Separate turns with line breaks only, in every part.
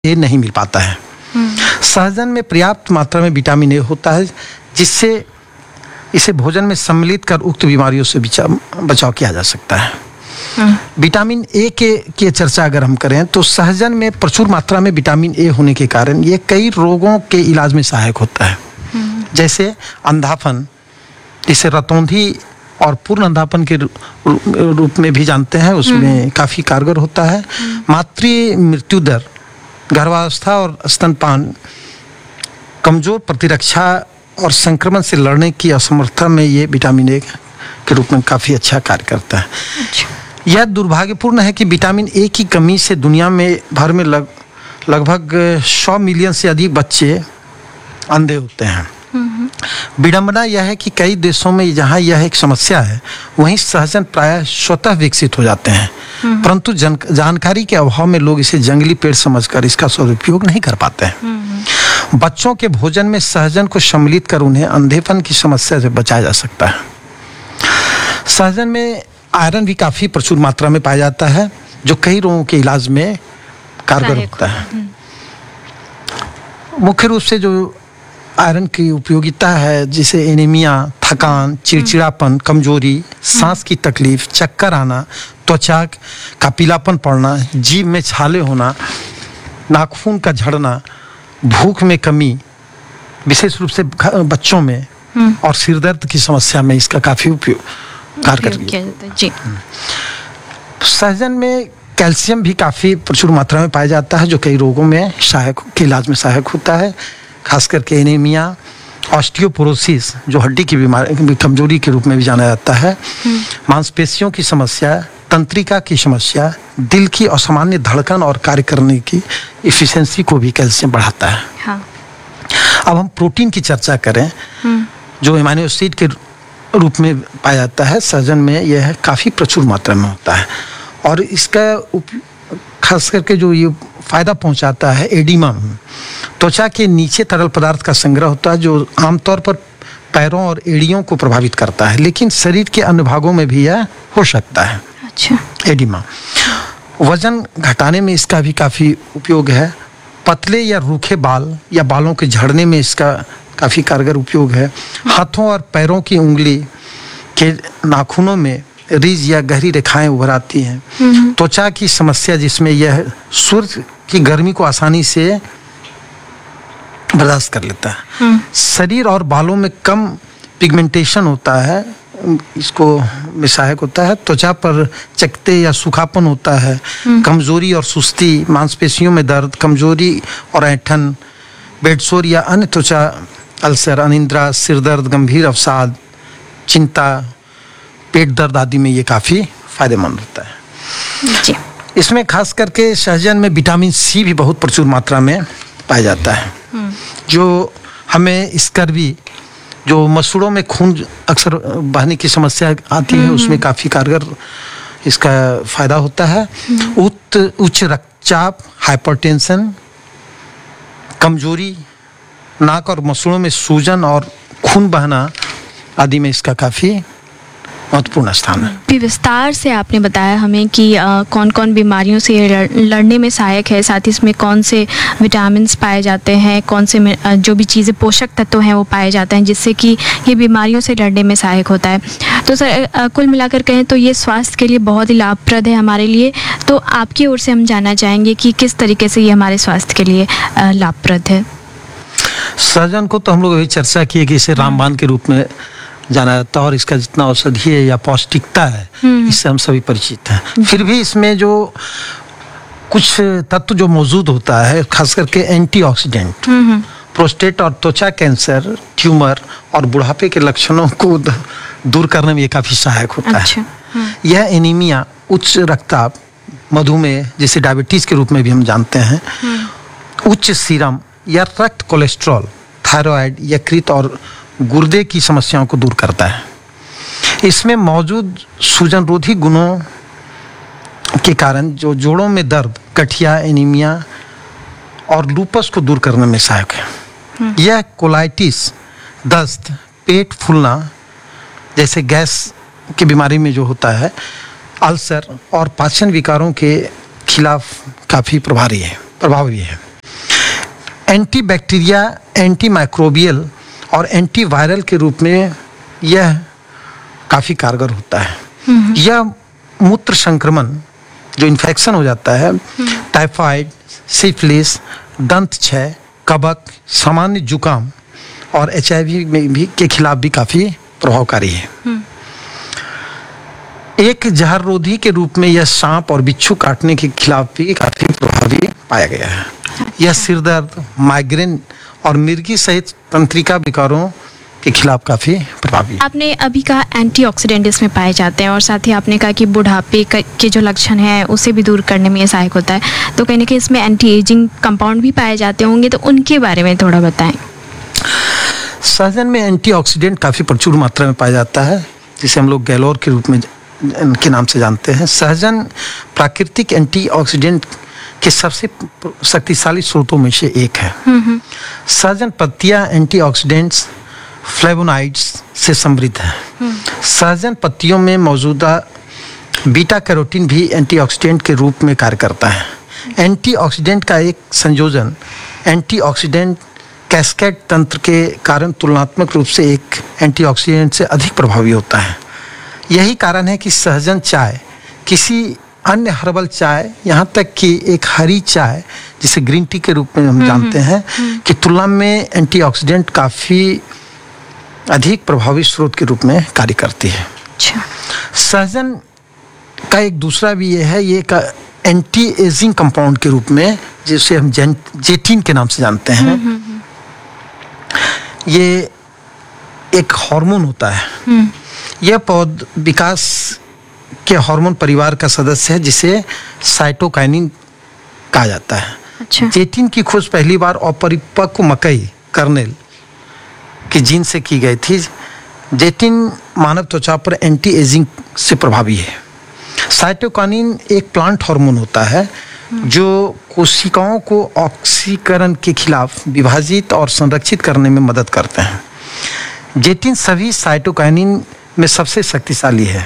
ए नहीं मिल पाता है। सहजन में पर्याप्त मात्रा में विटामिन ए होता है, जिससे इसे भोजन में सम्मिलित कर उक्त बीमारियों से बचाव किया जा सकता है। विटामिन ए की चर्चा अगर हम करें तो सहजन में प्रचुर मात्रा में विटामिन ए होने के कारण ये कई रोगों के इलाज में सहायक होता है, जैसे अंधापन, जिसे रतौंधी और पूर्ण अंधापन के रूप में भी जानते हैं, उसमें काफ़ी कारगर होता है। मातृ मृत्यु दर, गर्भावस्था और स्तनपान, कमजोर प्रतिरक्षा और संक्रमण से लड़ने की असमर्थता में ये विटामिन ए के रूप में काफ़ी अच्छा कार्य करता है। यह दुर्भाग्यपूर्ण है कि विटामिन ए की कमी से दुनिया में भर में लगभग 100 मिलियन से अधिक बच्चे अंधे होते हैं। विडंबना यह है कि कई देशों में जहां यह एक समस्या है, वहीं सहजन प्रायः स्वतः विकसित हो जाते हैं, परंतु जानकारी के अभाव में लोग इसे जंगली पेड़ समझकर इसका सदुपयोग नहीं कर पाते हैं। बच्चों के भोजन में सहजन को सम्मिलित कर उन्हें अंधेपन की समस्या से बचाया जा सकता है। सहजन में आयरन भी काफी प्रचुर मात्रा में पाया जाता है, जो कई रोगों के इलाज में कारगर होता है। मुख्य रूप से जो आयरन की उपयोगिता है, जिसे एनीमिया, थकान, चिड़चिड़ापन, कमजोरी, सांस की तकलीफ, चक्कर आना, त्वचा का पीलापन पड़ना, जीभ में छाले होना, नाखून का झड़ना, भूख में कमी, विशेष रूप से बच्चों में, और सिरदर्द की समस्या में इसका काफी उपयोग कारगर है। सहजन में कैल्शियम भी काफी प्रचुर मात्रा में पाया जाता है, जो कई रोगों में के इलाज में सहायक होता है, खास करके एनीमिया, ऑस्टियोपोरोसिस, जो हड्डी की बीमारी, कमजोरी के रूप में भी जाना जाता है, मांसपेशियों की समस्या, तंत्रिका की समस्या, दिल की असामान्य धड़कन और कार्य करने की इफिशिएंसी को भी कैल्शियम बढ़ाता है। हाँ। अब हम प्रोटीन की चर्चा करें, जो एमिनो एसिड के रूप में पाया जाता है। सहजन में यह काफी प्रचुर मात्रा में होता है, और इसका खास करके जो ये फायदा पहुंचाता है, एडिमा, त्वचा के नीचे तरल पदार्थ का संग्रह होता है, जो आमतौर पर पैरों और एड़ियों को प्रभावित करता है, लेकिन शरीर के अन्य भागों में भी यह हो सकता है। अच्छा। एडिमा वजन घटाने में इसका भी काफी उपयोग है। पतले या रूखे बाल या बालों के झड़ने में इसका काफी कारगर उपयोग है। हाथों और पैरों की उंगली के नाखूनों में रीज या गहरी रेखाएं उभर आती हैं। त्वचा की समस्या, जिसमें यह सूर्य की गर्मी को आसानी से बर्दाश्त कर लेता है। शरीर और बालों में कम पिगमेंटेशन होता है, इसको में सहायक होता है। त्वचा पर चकत्ते या सूखापन होता है। कमजोरी और सुस्ती, मांसपेशियों में दर्द, कमजोरी और ऐंठन, बेडसोर या अन्य त्वचा अल्सर, अनिद्रा, सिरदर्द, गंभीर अवसाद, चिंता, पेट दर्द आदि में ये काफी फायदेमंद होता है जी। इसमें खास करके सहजन में विटामिन सी भी बहुत प्रचुर मात्रा में पाया जाता है, जो हमें स्कर्वी, जो मसूड़ों में खून अक्सर बहने की समस्या आती है, उसमें काफी कारगर इसका फायदा होता है। उच्च रक्तचाप, हाइपरटेंशन, कमजोरी, नाक और मसूड़ों में सूजन और खून बहना आदि में इसका काफी महत्वपूर्ण स्थान है।
विस्तार से आपने बताया हमें कि कौन कौन बीमारियों से लड़ने में सहायक है, साथ ही इसमें कौन से विटामिन पाए जाते हैं, कौन से जो भी चीज़ें पोषक तत्व हैं वो पाए जाते हैं, जिससे कि ये बीमारियों से लड़ने में सहायक होता है। तो सर, कुल मिलाकर कहें तो ये स्वास्थ्य के लिए बहुत ही लाभप्रद है हमारे लिए। तो आपकी ओर से हम जानना चाहेंगे कि किस तरीके से ये हमारे स्वास्थ्य के लिए लाभप्रद है।
सहजन को तो हम लोग अभी चर्चा की कि इसे रामबाण के रूप में जाना जाता है, और इसका जितना औषधीय या पौष्टिकता है, इससे हम सभी परिचित हैं। फिर भी इसमें जो कुछ तत्व जो मौजूद होता है, खास करके एंटीऑक्सीडेंट, प्रोस्टेट और त्वचा कैंसर, ट्यूमर और बुढ़ापे के लक्षणों को दूर करने में ये काफी सहायक होता है। यह एनीमिया, उच्च रक्तचाप, मधुमेह, जिसे डायबिटीज के रूप में भी हम जानते हैं, उच्च सीरम या रक्त कोलेस्ट्रॉल, थायराइड, यकृत और गुर्दे की समस्याओं को दूर करता है। इसमें मौजूद सूजन रोधी गुणों के कारण जो जोड़ों में दर्द, गठिया, एनीमिया और लूपस को दूर करने में सहायक है। यह कोलाइटिस, दस्त, पेट फूलना जैसे गैस की बीमारी में जो होता है, अल्सर और पाचन विकारों के खिलाफ काफी प्रभावी है। एंटी बैक्टीरिया, एंटी माइक्रोबियल और एंटी वायरल के रूप में यह काफ़ी कारगर होता है। यह मूत्र संक्रमण जो इन्फेक्शन हो जाता है, टाइफाइड, सिफिलिस, दंत क्षय, कबक, सामान्य जुकाम और HIV में भी के खिलाफ भी काफ़ी प्रभावकारी है। एक जहर रोधी के रूप में यह सांप और बिच्छू काटने के खिलाफ भी काफ़ी प्रभावी पाया गया है। यह सिर दर्द, माइग्रेन और मिर्गी सहित तंत्रिका विकारों के खिलाफ काफ़ी प्रभावी है।
आपने अभी कहा एंटीऑक्सीडेंट इसमें पाए जाते हैं, और साथ ही आपने कहा कि बुढ़ापे के जो लक्षण हैं उसे भी दूर करने में ये सहायक होता है, तो कहीं ना कहीं इसमें एंटी एजिंग कंपाउंड भी पाए जाते होंगे, तो उनके बारे में थोड़ा बताएं।
सहजन में एंटीऑक्सीडेंट काफ़ी प्रचुर मात्रा में पाया जाता है, जिसे हम लोग गैलोर के रूप में के नाम से जानते हैं। सहजन प्राकृतिक एंटीऑक्सीडेंट के सबसे शक्तिशाली स्रोतों में से एक है। सहजन पत्तियां एंटीऑक्सीडेंट्स, फ्लेवोनाइड्स से समृद्ध है। सहजन पत्तियों में मौजूदा बीटा कैरोटीन भी एंटीऑक्सीडेंट के रूप में कार्य करता है। एंटीऑक्सीडेंट का एक संयोजन एंटीऑक्सीडेंट कैस्केड तंत्र के कारण तुलनात्मक रूप से एक एंटीऑक्सीडेंट से अधिक प्रभावी होता है। यही कारण है कि सहजन चाय किसी अन्य हर्बल चाय, यहाँ तक कि एक हरी चाय जिसे ग्रीन टी के रूप में हम जानते हैं, कि तुलना में एंटीऑक्सीडेंट काफ़ी अधिक प्रभावी स्रोत के रूप में कार्य करती है।
अच्छा।
सहजन का एक दूसरा भी ये है, ये एक एंटी एजिंग कंपाउंड के रूप में, जिसे हम जेटिन के नाम से जानते हैं। ये एक हार्मोन होता है। यह पौध विकास के हार्मोन परिवार का सदस्य है, जिसे साइटोकाइनिन कहा जाता है।
अच्छा।
जेटिन की खोज पहली बार अपरिपक्व मकई कर्नेल की जीन से की गई थी। जेटिन मानव त्वचा पर एंटी एजिंग से प्रभावी है। साइटोकाइनिन एक प्लांट हार्मोन होता है जो कोशिकाओं को ऑक्सीकरण के खिलाफ विभाजित और संरक्षित करने में मदद करते हैं। जेटिन सभी साइटोकाइनिन में सबसे शक्तिशाली है।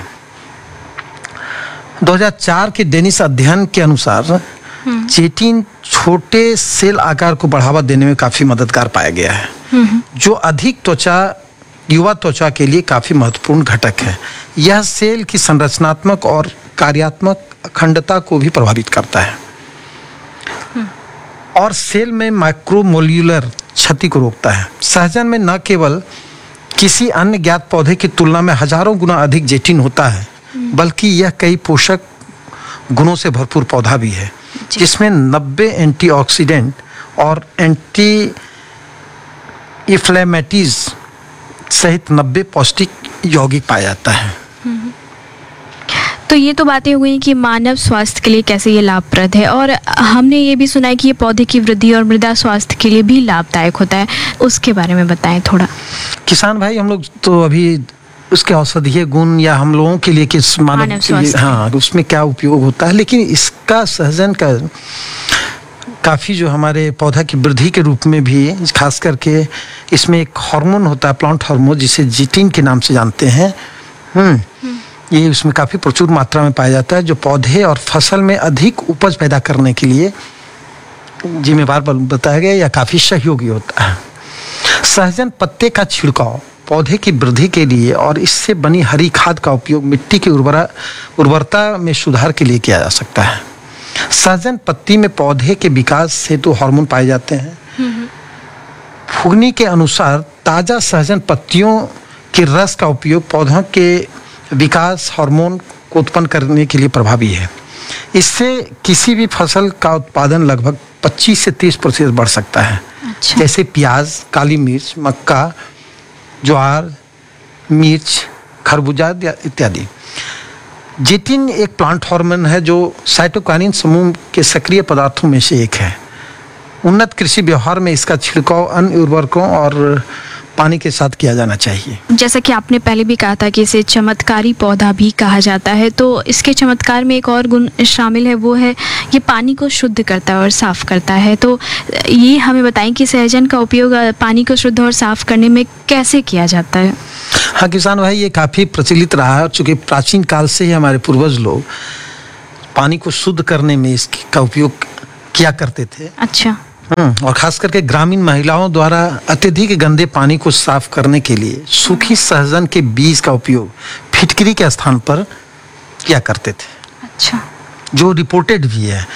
2004 के डेनिस अध्ययन के अनुसार जेटिन छोटे सेल आकार को बढ़ावा देने में काफी मददगार पाया गया है, जो अधिक युवा त्वचा के लिए काफी महत्वपूर्ण घटक है। यह सेल की संरचनात्मक और कार्यात्मक अखंडता को भी प्रभावित करता है और सेल में माइक्रोमोल्यूलर क्षति को रोकता है। सहजन में न केवल किसी अन्य ज्ञात पौधे की तुलना में हजारों गुना अधिक जेटिन होता है, बल्कि यह कई पोषक गुणों से भरपूर पौधा भी है, जिसमें 90 एंटीऑक्सीडेंट और एंटी इन्फ्लेमेटरीज सहित 90 पौष्टिक यौगिक पाया जाता है।
तो ये तो बातें हुई कि मानव स्वास्थ्य के लिए कैसे ये लाभप्रद है, और हमने ये भी सुना है कि ये पौधे की वृद्धि और मृदा स्वास्थ्य के लिए भी लाभदायक होता है, उसके बारे में बताएं थोड़ा।
किसान भाई, हम लोग तो अभी उसके औषधीय गुण या हम लोगों के लिए किस मानव के लिए, हाँ, उसमें क्या उपयोग होता है, लेकिन इसका सहजन का काफ़ी जो हमारे पौधा की वृद्धि के रूप में भी, खास करके इसमें एक हार्मोन होता है, प्लांट हार्मोन, जिसे जेटिन के नाम से जानते हैं। ये उसमें काफ़ी प्रचुर मात्रा में पाया जाता है, जो पौधे और फसल में अधिक उपज पैदा करने के लिए जिम्मेवार बताया गया या काफ़ी सहयोगी होता है। सहजन पत्ते का छिड़काव पौधे की वृद्धि के लिए और इससे बनी हरी खाद का उपयोग मिट्टी की उर्वरता में सुधार के लिए किया जा सकता है। सहजन पत्ती में पौधे के विकास हेतु हार्मोन पाए जाते हैं। फुगनी के अनुसार ताज़ा सहजन पत्तियों के रस का उपयोग पौधों के विकास हार्मोन को उत्पन्न करने के लिए प्रभावी है। इससे किसी भी फसल का उत्पादन लगभग 25 से 30% बढ़ सकता है। अच्छा। जैसे प्याज, काली मिर्च, मक्का, ज्वार, मिर्च, खरबूजा इत्यादि। जेटिन एक प्लांट हार्मोन है जो साइटोकाइनिन समूह के सक्रिय पदार्थों में से एक है। उन्नत कृषि व्यवहार में इसका छिड़काव अन्य उर्वरकों और पानी के साथ किया जाना चाहिए।
जैसा कि आपने पहले भी कहा था कि इसे चमत्कारी पौधा भी कहा जाता है, तो इसके चमत्कार में एक और गुण शामिल है, वो है ये पानी को शुद्ध करता है और साफ करता है। तो ये हमें बताएं कि सहजन का उपयोग पानी को शुद्ध और साफ करने में कैसे किया जाता है।
हाँ किसान भाई, ये काफ़ी प्रचलित रहा है, चूँकि प्राचीन काल से ही हमारे पूर्वज लोग पानी को शुद्ध करने में इसका उपयोग किया करते थे।
अच्छा।
और खास करके ग्रामीण महिलाओं द्वारा अत्यधिक गंदे पानी को साफ करने के लिए सूखी सहजन के बीज का उपयोग फिटकरी के स्थान पर किया करते थे।
अच्छा।
जो रिपोर्टेड भी है।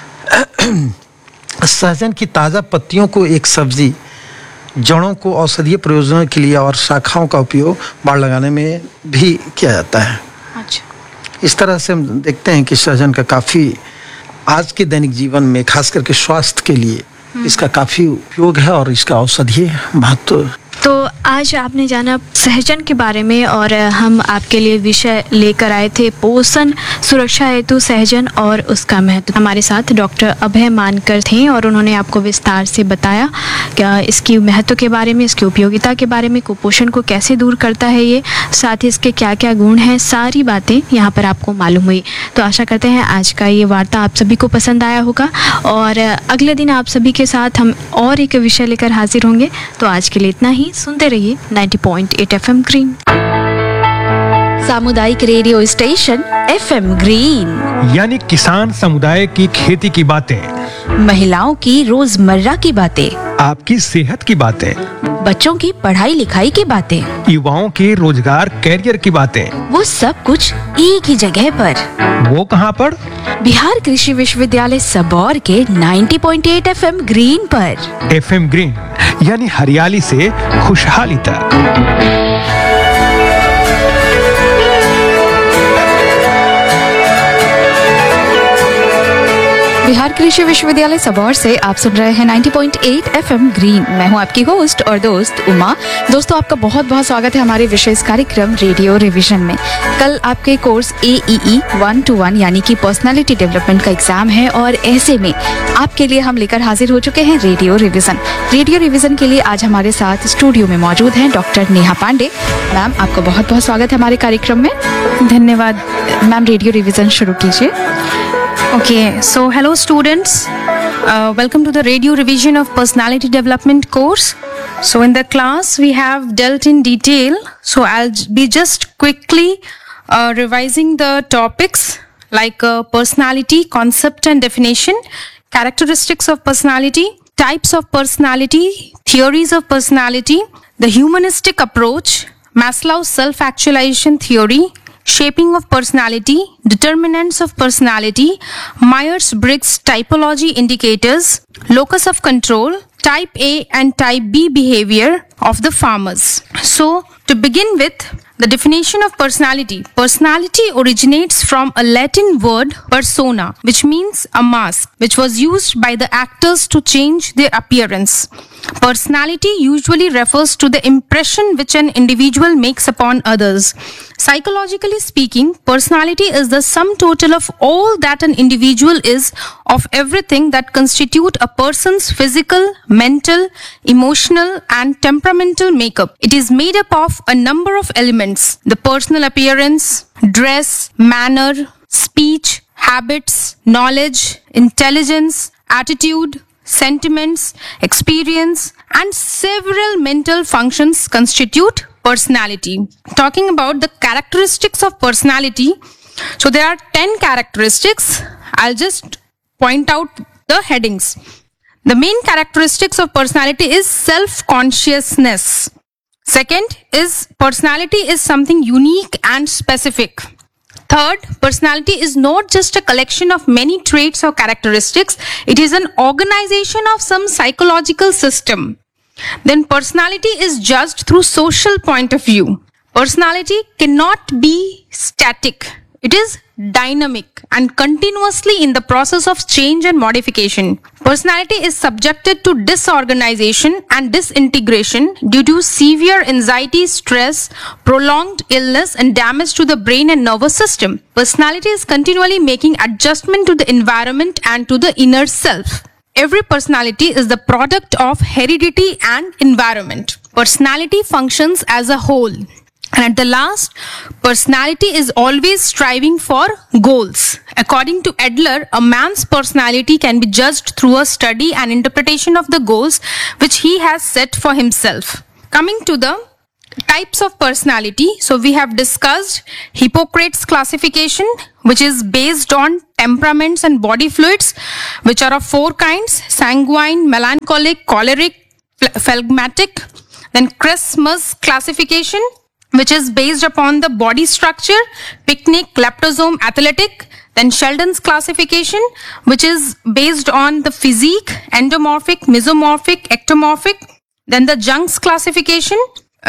सहजन की ताज़ा पत्तियों को एक सब्जी, जड़ों को औषधीय प्रयोजनों के लिए और शाखाओं का उपयोग बाड़ लगाने में भी किया जाता है।
अच्छा।
इस तरह से हम देखते हैं कि सहजन का काफ़ी आज के दैनिक जीवन में खास करके स्वास्थ्य के लिए इसका काफ़ी उपयोग है और इसका औषधीय महत्व।
तो आज आपने जाना सहजन के बारे में और हम आपके लिए विषय लेकर आए थे पोषण सुरक्षा हेतु सहजन और उसका महत्व। हमारे साथ डॉक्टर अभय मानकर थे और उन्होंने आपको विस्तार से बताया क्या इसकी महत्व के बारे में, इसकी उपयोगिता के बारे में, कुपोषण को कैसे दूर करता है ये, साथ ही इसके क्या क्या गुण हैं, सारी बातें यहाँ पर आपको मालूम हुई। तो आशा करते हैं आज का ये वार्ता आप सभी को पसंद आया होगा और अगले दिन आप सभी के साथ हम और एक विषय लेकर हाजिर होंगे। तो आज के लिए इतना ही। सुनते रहिए 90.8 FM ग्रीन,
सामुदायिक रेडियो स्टेशन FM ग्रीन,
यानी किसान समुदाय की खेती की बातें,
महिलाओं की रोजमर्रा की बातें,
आपकी सेहत की बातें,
बच्चों की पढ़ाई लिखाई की बातें,
युवाओं के रोजगार कैरियर की बातें,
वो सब कुछ एक ही जगह पर।
वो कहाँ पर?
बिहार कृषि विश्वविद्यालय सबौर के 90.8 FM ग्रीन पर।
FM ग्रीन यानी हरियाली से खुशहाली तक।
बिहार कृषि विश्वविद्यालय सबौर से आप सुन रहे हैं 90.8 FM ग्रीन। मैं हूं आपकी होस्ट और दोस्त उमा। दोस्तों, आपका बहुत बहुत स्वागत है हमारे विशेष कार्यक्रम रेडियो रिवीजन में। कल आपके कोर्स AEE 1-1 यानी कि पर्सनालिटी डेवलपमेंट का एग्जाम है और ऐसे में आपके लिए हम लेकर हाजिर हो चुके हैं रेडियो रिवीजन। रेडियो रिवीजन के लिए आज हमारे साथ स्टूडियो में मौजूद हैं डॉक्टर नेहा पांडे। मैम, आपका बहुत बहुत स्वागत है हमारे कार्यक्रम में।
धन्यवाद
मैम, रेडियो रिवीजन शुरू कीजिए।
Okay, so hello students, welcome to the radio revision of personality development course. So in the class we have dealt in detail, so I'll be just quickly revising the topics like personality, concept and definition, characteristics of personality, types of personality, theories of personality, the humanistic approach, Maslow's self-actualization theory, shaping of personality, determinants of personality, Myers-Briggs typology indicators, locus of control, type A and type B behavior of the farmers. So, to begin with, the definition of personality. Personality originates from a Latin word persona, which means a mask, which was used by the actors to change their appearance. Personality usually refers to the impression which an individual makes upon others. Psychologically speaking, personality is the sum total of all that an individual is, of everything that constitute a person's physical, mental, emotional, and temperamental makeup. It is made up of a number of elements: the personal appearance, dress, manner, speech, habits, knowledge, intelligence, attitude, sentiments, experience, and several mental functions constitute personality. Talking about the characteristics of personality, so there are 10 characteristics. I'll just point out the headings. The main characteristics of personality is self-consciousness. Second is personality is something unique and specific. Third, personality is not just a collection of many traits or characteristics. It is an organization of some psychological system. Then personality is judged through social point of view. Personality cannot be static. It is dynamic and continuously in the process of change and modification. Personality is subjected to disorganization and disintegration due to severe anxiety, stress, prolonged illness, and damage to the brain and nervous system. Personality is continually making adjustment to the environment and to the inner self. Every personality is the product of heredity and environment. Personality functions as a whole. And at the last, personality is always striving for goals. According to Adler, a man's personality can be judged through a study and interpretation of the goals which he has set for himself. Coming to the Types of personality. So we have discussed Hippocrates classification, which is based on temperaments and body fluids, which are of 4 kinds: sanguine, melancholic, choleric, phlegmatic. Then Christmas classification, which is based upon the body structure: picnic, leptosome, athletic. Then Sheldon's classification, which is based on the physique: endomorphic, mesomorphic, ectomorphic. Then the Jung's classification,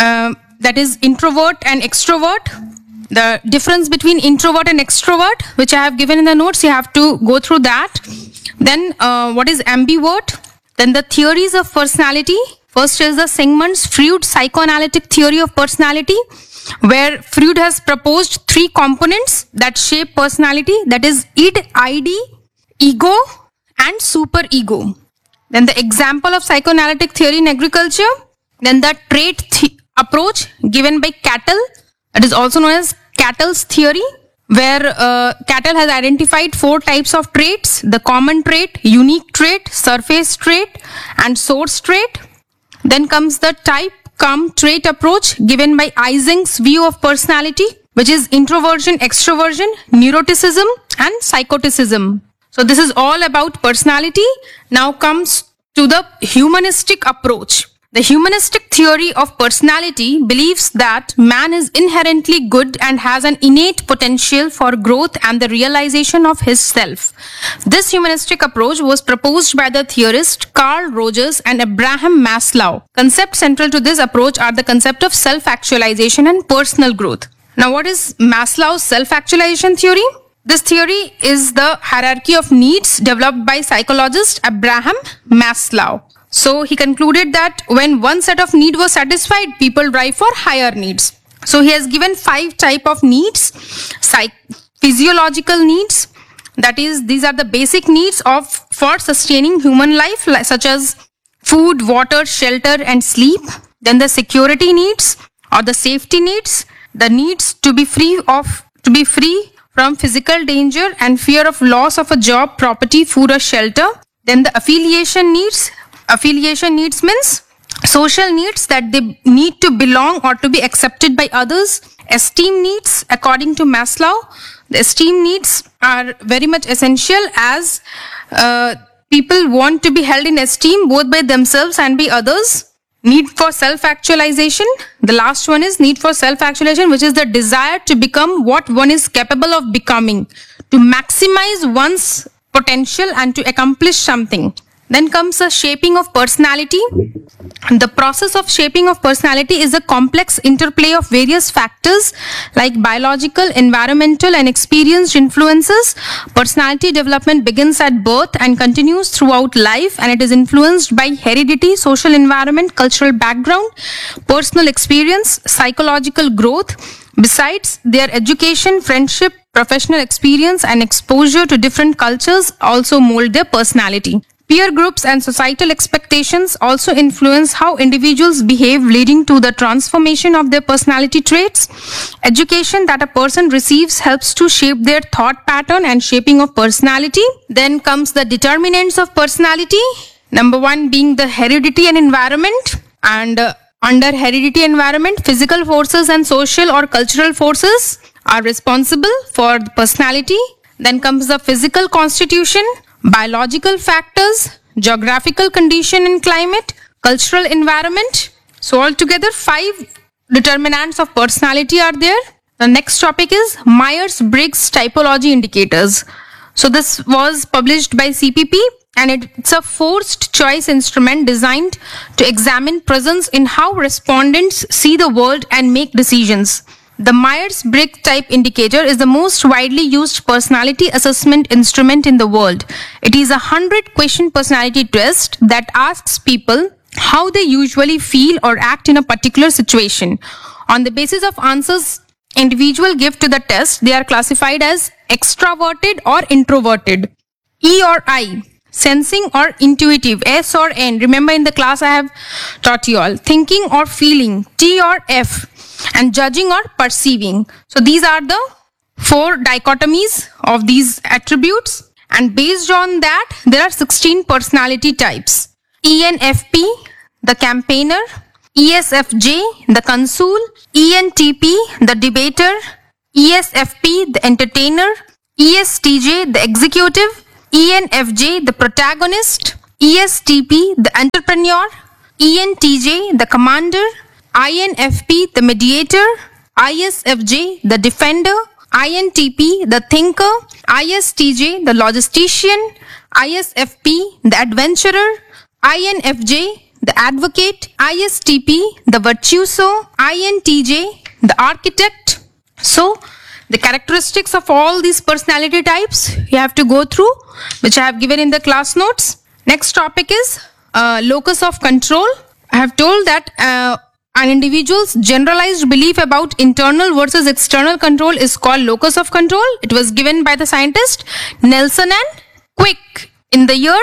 that is introvert and extrovert. The difference between introvert and extrovert, which I have given in the notes, you have to go through that. Then what is ambivert? Then the theories of personality. First is the Sigmund Freud psychoanalytic theory of personality, where Freud has proposed 3 components that shape personality, that is id, id, ego and superego. Then the example of psychoanalytic theory in agriculture. Then the trait approach given by Cattell, that is also known as Cattell's theory, where Cattell has identified 4 types of traits: the common trait, unique trait, surface trait and source trait. Then comes the type-cum-trait approach given by Ising's view of personality, which is introversion, extroversion, neuroticism and psychoticism. So this is all about personality. Now comes to the humanistic approach. The humanistic theory of personality believes that man is inherently good and has an innate potential for growth and the realization of his self. This humanistic approach was proposed by the theorist Carl Rogers and Abraham Maslow. Concepts central to this approach are the concept of self-actualization and personal growth. Now, what is Maslow's self-actualization theory? This theory is the hierarchy of needs developed by psychologist Abraham Maslow. So he concluded that when one set of needs was satisfied, people drive for higher needs. So he has given 5 types of needs. Physiological needs, that is, these are the basic needs for sustaining human life, such as food, water, shelter and sleep. Then the security needs or the safety needs, the needs to be free from physical danger and fear of loss of a job, property, food or shelter. Then the affiliation needs. Affiliation needs means social needs, that they need to belong or to be accepted by others. Esteem needs, according to Maslow, the esteem needs are very much essential, as people want to be held in esteem both by themselves and by others. Need for self-actualization. The last one is need for self-actualization, which is the desire to become what one is capable of becoming, to maximize one's potential and to accomplish something. Then comes the shaping of personality. The process of shaping of personality is a complex interplay of various factors like biological, environmental and experienced influences. Personality development begins at birth and continues throughout life, and it is influenced by heredity, social environment, cultural background, personal experience, psychological growth. Besides, their education, friendship, professional experience and exposure to different cultures also mold their personality. Peer groups and societal expectations also influence how individuals behave, leading to the transformation of their personality traits. Education that a person receives helps to shape their thought pattern and shaping of personality. Then comes the determinants of personality. Number 1 being the heredity and environment. And under heredity and environment, physical forces and social or cultural forces are responsible for the personality. Then comes the physical constitution, biological factors, geographical condition and climate, cultural environment. So altogether 5 determinants of personality are there. The next topic is Myers-Briggs typology indicators. So this was published by CPP, and it's a forced choice instrument designed to examine presence in how respondents see the world and make decisions. The Myers-Briggs type indicator is the most widely used personality assessment instrument in the world. It is a 100-question personality test that asks people how they usually feel or act in a particular situation. On the basis of answers individuals give to the test, they are classified as extroverted or introverted. E or I, sensing or intuitive. S or N, remember in the class I have taught you all. Thinking or feeling. T or F. And judging or perceiving. So these are the 4 dichotomies of these attributes, and based on that there are 16 personality types. ENFP, the campaigner. ESFJ, the consul, ENTP, the debater, ESFP, the entertainer, ESTJ, the executive, ENFJ, the protagonist, ESTP, the entrepreneur, ENTJ, the commander, INFP, the mediator, ISFJ, the defender, INTP, the thinker, ISTJ, the logistician, ISFP, the adventurer, INFJ, the advocate, ISTP, the virtuoso, INTJ, the architect. So, the characteristics of all these personality types you have to go through, which I have given in the class notes. Next topic is locus of control. I have told that an individual's generalized belief about internal versus external control is called locus of control. It was given by the scientist Nelson and Quick in the year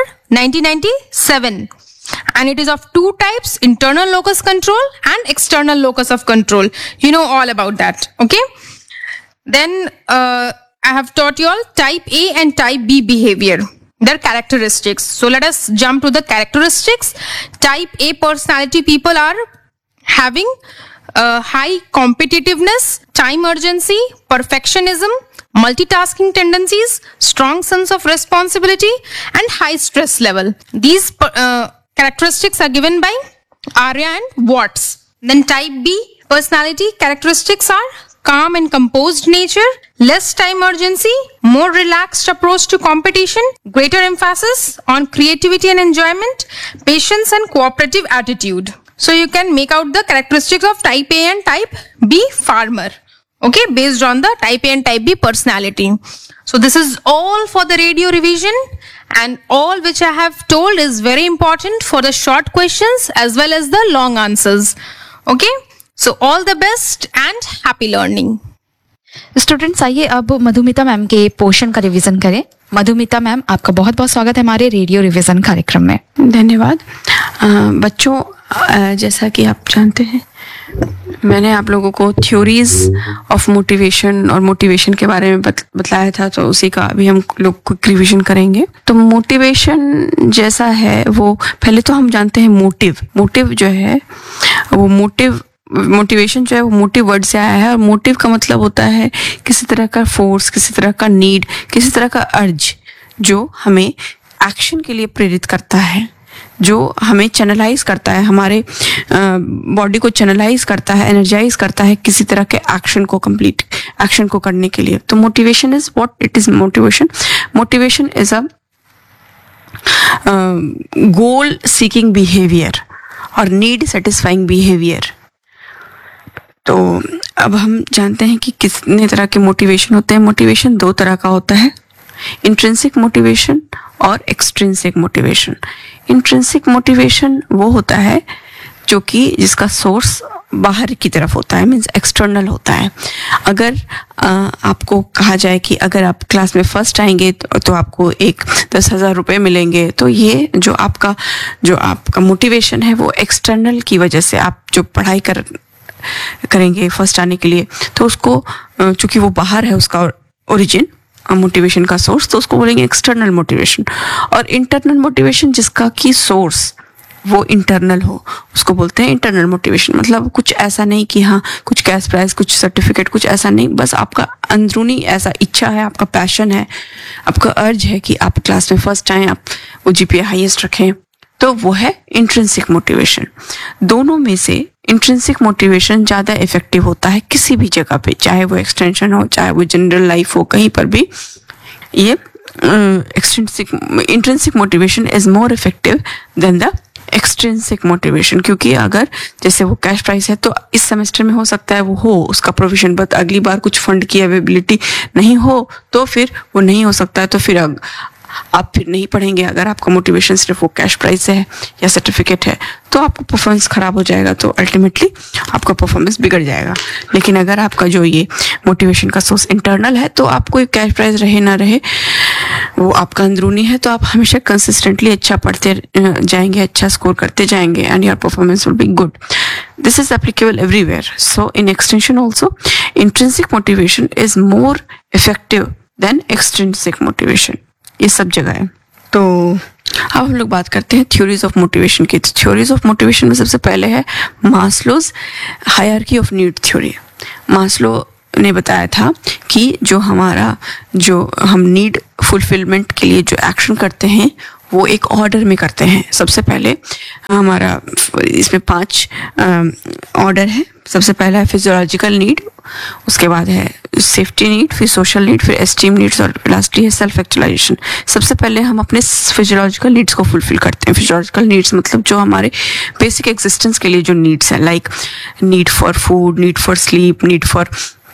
1997. And it is of two types, internal locus control and external locus of control. You know all about that. Okay. Then I have taught you all type A and type B behavior, their characteristics. So let us jump to the characteristics. Type A personality people are having high competitiveness, time urgency, perfectionism, multitasking tendencies, strong sense of responsibility, and high stress level. These characteristics are given by Arya and Watts. Then type B personality characteristics are calm and composed nature, less time urgency, more relaxed approach to competition, greater emphasis on creativity and enjoyment, patience and cooperative attitude. So you can make out the characteristics of type A and type B farmer. Okay, based on the type A and type B personality. So this is all for the radio revision, and all which I have told is very important for the short questions as well as the long answers. Okay, so all the best and happy learning.
Students, आइए अब Madhumita ma'am के portion का revision करें। Madhumita ma'am, आपका बहुत बहुत स्वागत है हमारे रेडियो रिवीजन कार्यक्रम में।
धन्यवाद। बच्चों, जैसा कि आप जानते हैं, मैंने आप लोगों को थ्योरीज ऑफ मोटिवेशन और मोटिवेशन के बारे में बतलाया था, तो उसी का अभी हम लोग क्विक रिवीजन करेंगे। तो मोटिवेशन जैसा है वो पहले तो हम जानते हैं मोटिव जो है वो मोटिवेशन जो है वो मोटिव वर्ड से आया है, और मोटिव का मतलब होता है किसी तरह का फोर्स, किसी तरह का नीड, किसी तरह का अर्ज जो हमें एक्शन के लिए प्रेरित करता है, जो हमें चैनलाइज करता है, हमारे बॉडी को चैनलाइज करता है, एनर्जाइज करता है किसी तरह के एक्शन को करने के लिए। तो motivation is what it is. Motivation is a goal seeking behaviour और नीड सेटिस्फाइंग बिहेवियर। तो अब हम जानते हैं कि कितने तरह के मोटिवेशन होते हैं। मोटिवेशन दो तरह का होता है, इंट्रिंसिक मोटिवेशन और एक्सट्रिंसिक मोटिवेशन। इंट्रिंसिक मोटिवेशन वो होता है जो कि जिसका सोर्स बाहर की तरफ होता है, मीन्स एक्सटर्नल होता है। अगर आपको कहा जाए कि अगर आप क्लास में फर्स्ट आएंगे तो आपको 10,000 रुपये मिलेंगे, तो ये जो आपका मोटिवेशन है वो एक्सटर्नल की वजह से, आप जो पढ़ाई करेंगे फर्स्ट आने के लिए, तो उसको चूंकि वो बाहर है उसका ओरिजिन, मोटिवेशन का सोर्स, तो उसको बोलेंगे एक्सटर्नल मोटिवेशन। और इंटरनल मोटिवेशन जिसका की सोर्स वो इंटरनल हो, उसको बोलते हैं इंटरनल मोटिवेशन। मतलब कुछ ऐसा नहीं कि हाँ कुछ कैश प्राइज, कुछ सर्टिफिकेट, कुछ ऐसा नहीं, बस आपका अंदरूनी ऐसा इच्छा है, आपका पैशन है, आपका अर्ज है कि आप क्लास में फर्स्ट आएं, आप वो GPA हाईएस्ट रखें, तो वो है इंट्रिंसिक मोटिवेशन। दोनों में से इंट्रिंसिक मोटिवेशन ज़्यादा इफेक्टिव होता है किसी भी जगह पे, चाहे वो एक्सटेंशन हो, चाहे वो जनरल लाइफ हो, कहीं पर भी ये intrinsic motivation is more effective then the extrinsic motivation. क्योंकि अगर जैसे वो कैश प्राइस है तो इस सेमेस्टर में हो सकता है वो हो उसका प्रोविजन, बट अगली बार कुछ फंड की अवेलेबिलिटी नहीं हो तो फिर वो नहीं हो सकता है, तो फिर आप फिर नहीं पढ़ेंगे। अगर आपका मोटिवेशन सिर्फ वो कैश प्राइस है या सर्टिफिकेट है तो आपका परफॉर्मेंस खराब हो जाएगा, तो अल्टीमेटली आपका परफॉर्मेंस बिगड़ जाएगा। लेकिन अगर आपका जो ये मोटिवेशन का सोर्स इंटरनल है, तो आपको कैश प्राइस रहे ना रहे वो आपका अंदरूनी है, तो आप हमेशा कंसिस्टेंटली अच्छा पढ़ते जाएंगे, अच्छा स्कोर करते जाएंगे, and your performance will be good. This is applicable everywhere. So in extension also intrinsic motivation is more effective then extrinsic motivation, ये सब जगह है। तो अब हम लोग बात करते हैं थ्योरीज ऑफ मोटिवेशन की। थ्योरीज ऑफ मोटिवेशन में सबसे पहले है Maslow's hierarchy of need theory. Maslow ने बताया था कि जो हम नीड फुलफिलमेंट के लिए जो एक्शन करते हैं वो एक ऑर्डर में करते हैं। सबसे पहले हमारा इसमें 5 ऑर्डर है। सबसे पहला है फिजियोलॉजिकल नीड, उसके बाद है सेफ्टी नीड, फिर सोशल नीड, फिर एस्टीम नीड्स और लास्टली है सेल्फ एक्चुअलाइजेशन। सबसे पहले हम अपने फिजियोलॉजिकल नीड्स को फुलफिल करते हैं। फिजियोलॉजिकल नीड्स मतलब जो हमारे बेसिक एग्जिस्टेंस के लिए जो नीड्स हैं, like need for food, need for sleep, need for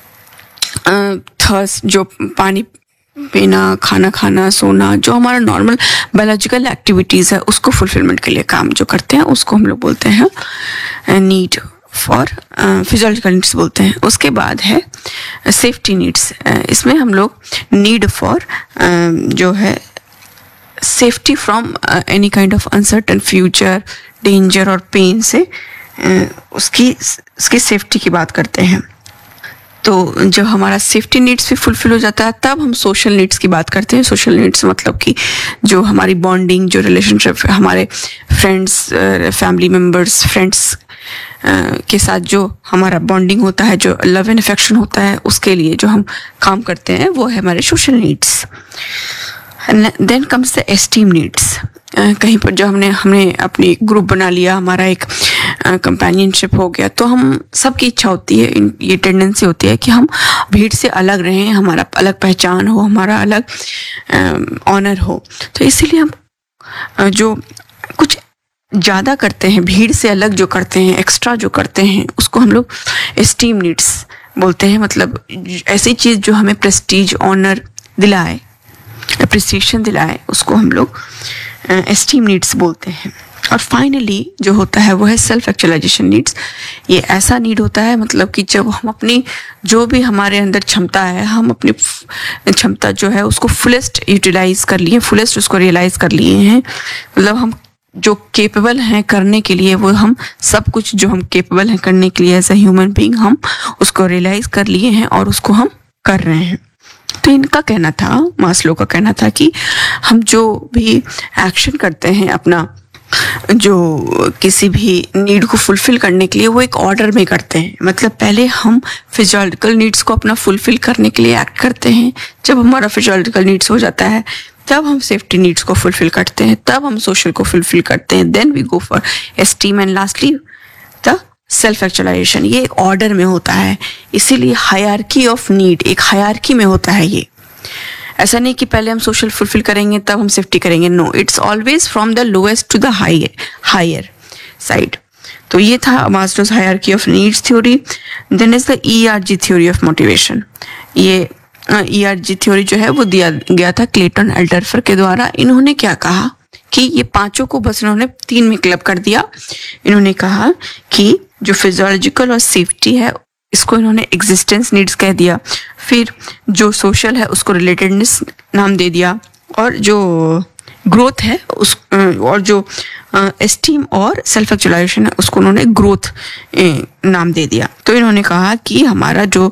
thirst, जो पानी पीना, खाना खाना, सोना, जो हमारा नॉर्मल बायोलॉजिकल एक्टिविटीज़ है उसको फुलफिलमेंट के लिए काम जो करते हैं उसको हम लोग बोलते हैं नीड फॉर फिजियोलॉजिकल नीड्स बोलते हैं। उसके बाद है सेफ्टी नीड्स। इसमें हम लोग नीड फॉर जो है safety from any kind of uncertain future, danger और पेन से उसकी सेफ्टी की बात करते हैं। तो जब हमारा सेफ्टी नीड्स भी फुलफिल हो जाता है तब हम सोशल नीड्स की बात करते हैं। सोशल नीड्स मतलब कि जो हमारी बॉन्डिंग, जो रिलेशनशिप, हमारे फ्रेंड्स, फैमिली मेम्बर्स, फ्रेंड्स के साथ जो हमारा बॉन्डिंग होता है, जो लव एंड अफेक्शन होता है, उसके लिए जो हम काम करते हैं वो है हमारे social needs. Then comes the esteem needs. कहीं पर जो हमने अपनी ग्रुप बना लिया, हमारा एक कंपेनियनशिप हो गया, तो हम सबकी इच्छा होती है, ये टेंडेंसी होती है कि हम भीड़ से अलग रहें, हमारा अलग पहचान हो, हमारा अलग ऑनर हो। तो इसीलिए हम जो कुछ ज़्यादा करते हैं, भीड़ से अलग जो करते हैं, एक्स्ट्रा जो करते हैं, उसको हम लोग एस्टीम नीड्स बोलते हैं। मतलब ऐसी चीज़ जो हमें प्रेस्टीज, ऑनर दिलाए, अप्रिसिएशन दिलाए, उसको हम लोग एस्टीम नीड्स बोलते हैं। और फाइनली जो होता है वो है सेल्फ एक्चुअलाइजेशन नीड्स। ये ऐसा नीड होता है मतलब कि जब हम अपनी जो भी हमारे अंदर क्षमता है, हम अपनी क्षमता जो है उसको फुलेस्ट यूटिलाइज कर लिए, फुलेस्ट उसको रियलाइज कर लिए हैं। मतलब हम जो केपेबल हैं करने के लिए, वो हम सब कुछ जो हम केपेबल हैं करने के लिए एज ए ह्यूमन बीइंग, हम उसको रियलाइज कर लिए हैं और उसको हम कर रहे हैं। तो इनका कहना था, मास्लो का कहना था कि हम जो भी एक्शन करते हैं अपना, जो किसी भी नीड को फुलफिल करने के लिए, वो एक ऑर्डर में करते हैं। मतलब पहले हम फिजियोलॉजिकल नीड्स को अपना फुलफिल करने के लिए एक्ट करते हैं। जब हमारा फिजियोलॉजिकल नीड्स हो जाता है तब हम सेफ्टी नीड्स को फुलफिल करते हैं, तब हम सोशल को फुलफिल करते हैं, then we go for esteem and lastly the self actualisation. ये एक ऑर्डर में होता है, इसीलिए हायरार्की ऑफ नीड एक हायरार्की में होता है। ये ऐसा नहीं कि पहले हम सोशल फुलफिल करेंगे तब हम सेफ्टी करेंगे, no, it's always from the lowest to the higher side. तो ये था Maslow's hierarchy of needs theory. Then is the ERG theory of motivation. ये ERG थ्योरी जो है वो दिया गया था क्लेटन अल्डर्फर के द्वारा। इन्होंने क्या कहा कि ये पांचों को बस इन्होंने 3 में क्लब कर दिया। इन्होंने कहा कि जो फिजियोलॉजिकल और सेफ्टी है इसको इन्होंने एग्जिस्टेंस नीड्स कह दिया, फिर जो सोशल है उसको रिलेटेडनेस नाम दे दिया, और जो ग्रोथ है उस और जो एस्टीम और सेल्फ एक्चुअलाइजेशन है उसको उन्होंने ग्रोथ नाम दे दिया। तो इन्होंने कहा कि हमारा जो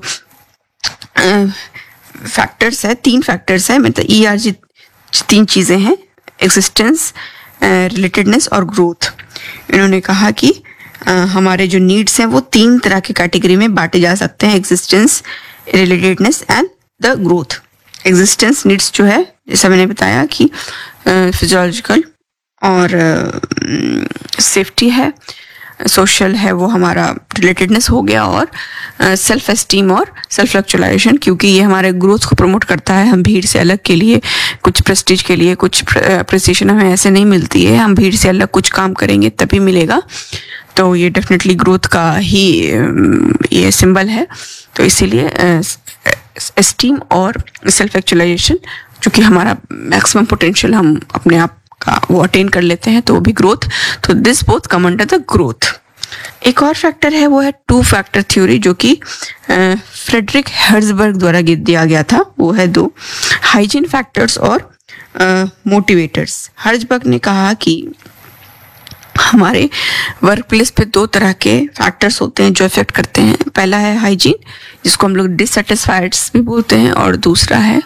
फैक्टर्स है, 3 फैक्टर्स है, मतलब ERG 3 चीज़ें हैं, एग्जिस्टेंस, रिलेटेडनेस और ग्रोथ। इन्होंने कहा कि हमारे जो नीड्स हैं वो 3 तरह की कैटेगरी में बांटे जा सकते हैं, existence, relatedness and the growth. Existence needs जो है, जैसा मैंने बताया कि फिजियोलॉजिकल और सेफ्टी है, सोशल है वो हमारा रिलेटेडनेस हो गया, और सेल्फ एस्टीम और सेल्फ एक्चुअलाइजेशन, क्योंकि ये हमारे ग्रोथ को प्रमोट करता है। हम भीड़ से अलग के लिए, कुछ प्रेस्टीज के लिए, कुछ अप्रिसिएशन हमें ऐसे नहीं मिलती है, हम भीड़ से अलग कुछ काम करेंगे तभी मिलेगा। तो ये डेफिनेटली ग्रोथ का ही ये सिंबल है। तो इसीलिए एस्टीम और सेल्फ एक्चुअलाइजेशन, जो कि हमारा मैक्सिमम पोटेंशियल हम अपने आप का वो अटेन कर लेते हैं, तो वो भी ग्रोथ। तो this both come under the growth. एक और फैक्टर है वो है 2 फैक्टर थ्योरी, जो कि फ्रेडरिक हर्जबर्ग द्वारा दिया गया था। वो है 2 हाइजीन फैक्टर्स और मोटिवेटर्स। हर्जबर्ग ने कहा कि हमारे वर्क प्लेस पे 2 तरह के फैक्टर्स होते हैं जो इफेक्ट करते हैं। पहला है हाइजीन, जिसको हम लोग डिससेटिस्फाइड्स भी बोलते हैं, और दूसरा है